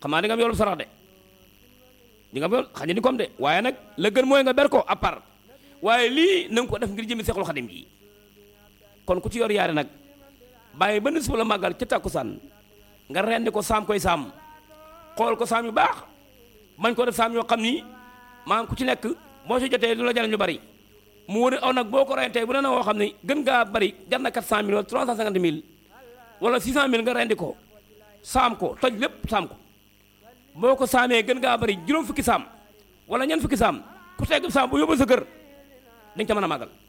xam naa di nga am yoolu sarax de di nga am yool xañ ni comme de waaye nag la gën mooy nga ber ko à part waaye lii na nga ko def ngir jëmi Seexul Xadim ji kon ku ci yor yaare nag bàyyi ba nis bu la màggal ca tàkkusaan nga rendi ko saam koy saam xool ko saam yu baax bañ ko def saam yoo xam ni maanaam ku ci nekk boo ci jotee du la jariñ lu bari mu wër aw nag boo ko rentee bu ne na woo xam ne gën ngaa bari jar na quatre cent mille wala trois cent cinquante mille wala six cent mille nga rendi ko saam ko toj lépp saam ko boo ko saamee gën ngaa bari juróom fukki saam wala ñeent fukki saam ku tegg saam bu yóbbul sa kër dañ ca mën a màggal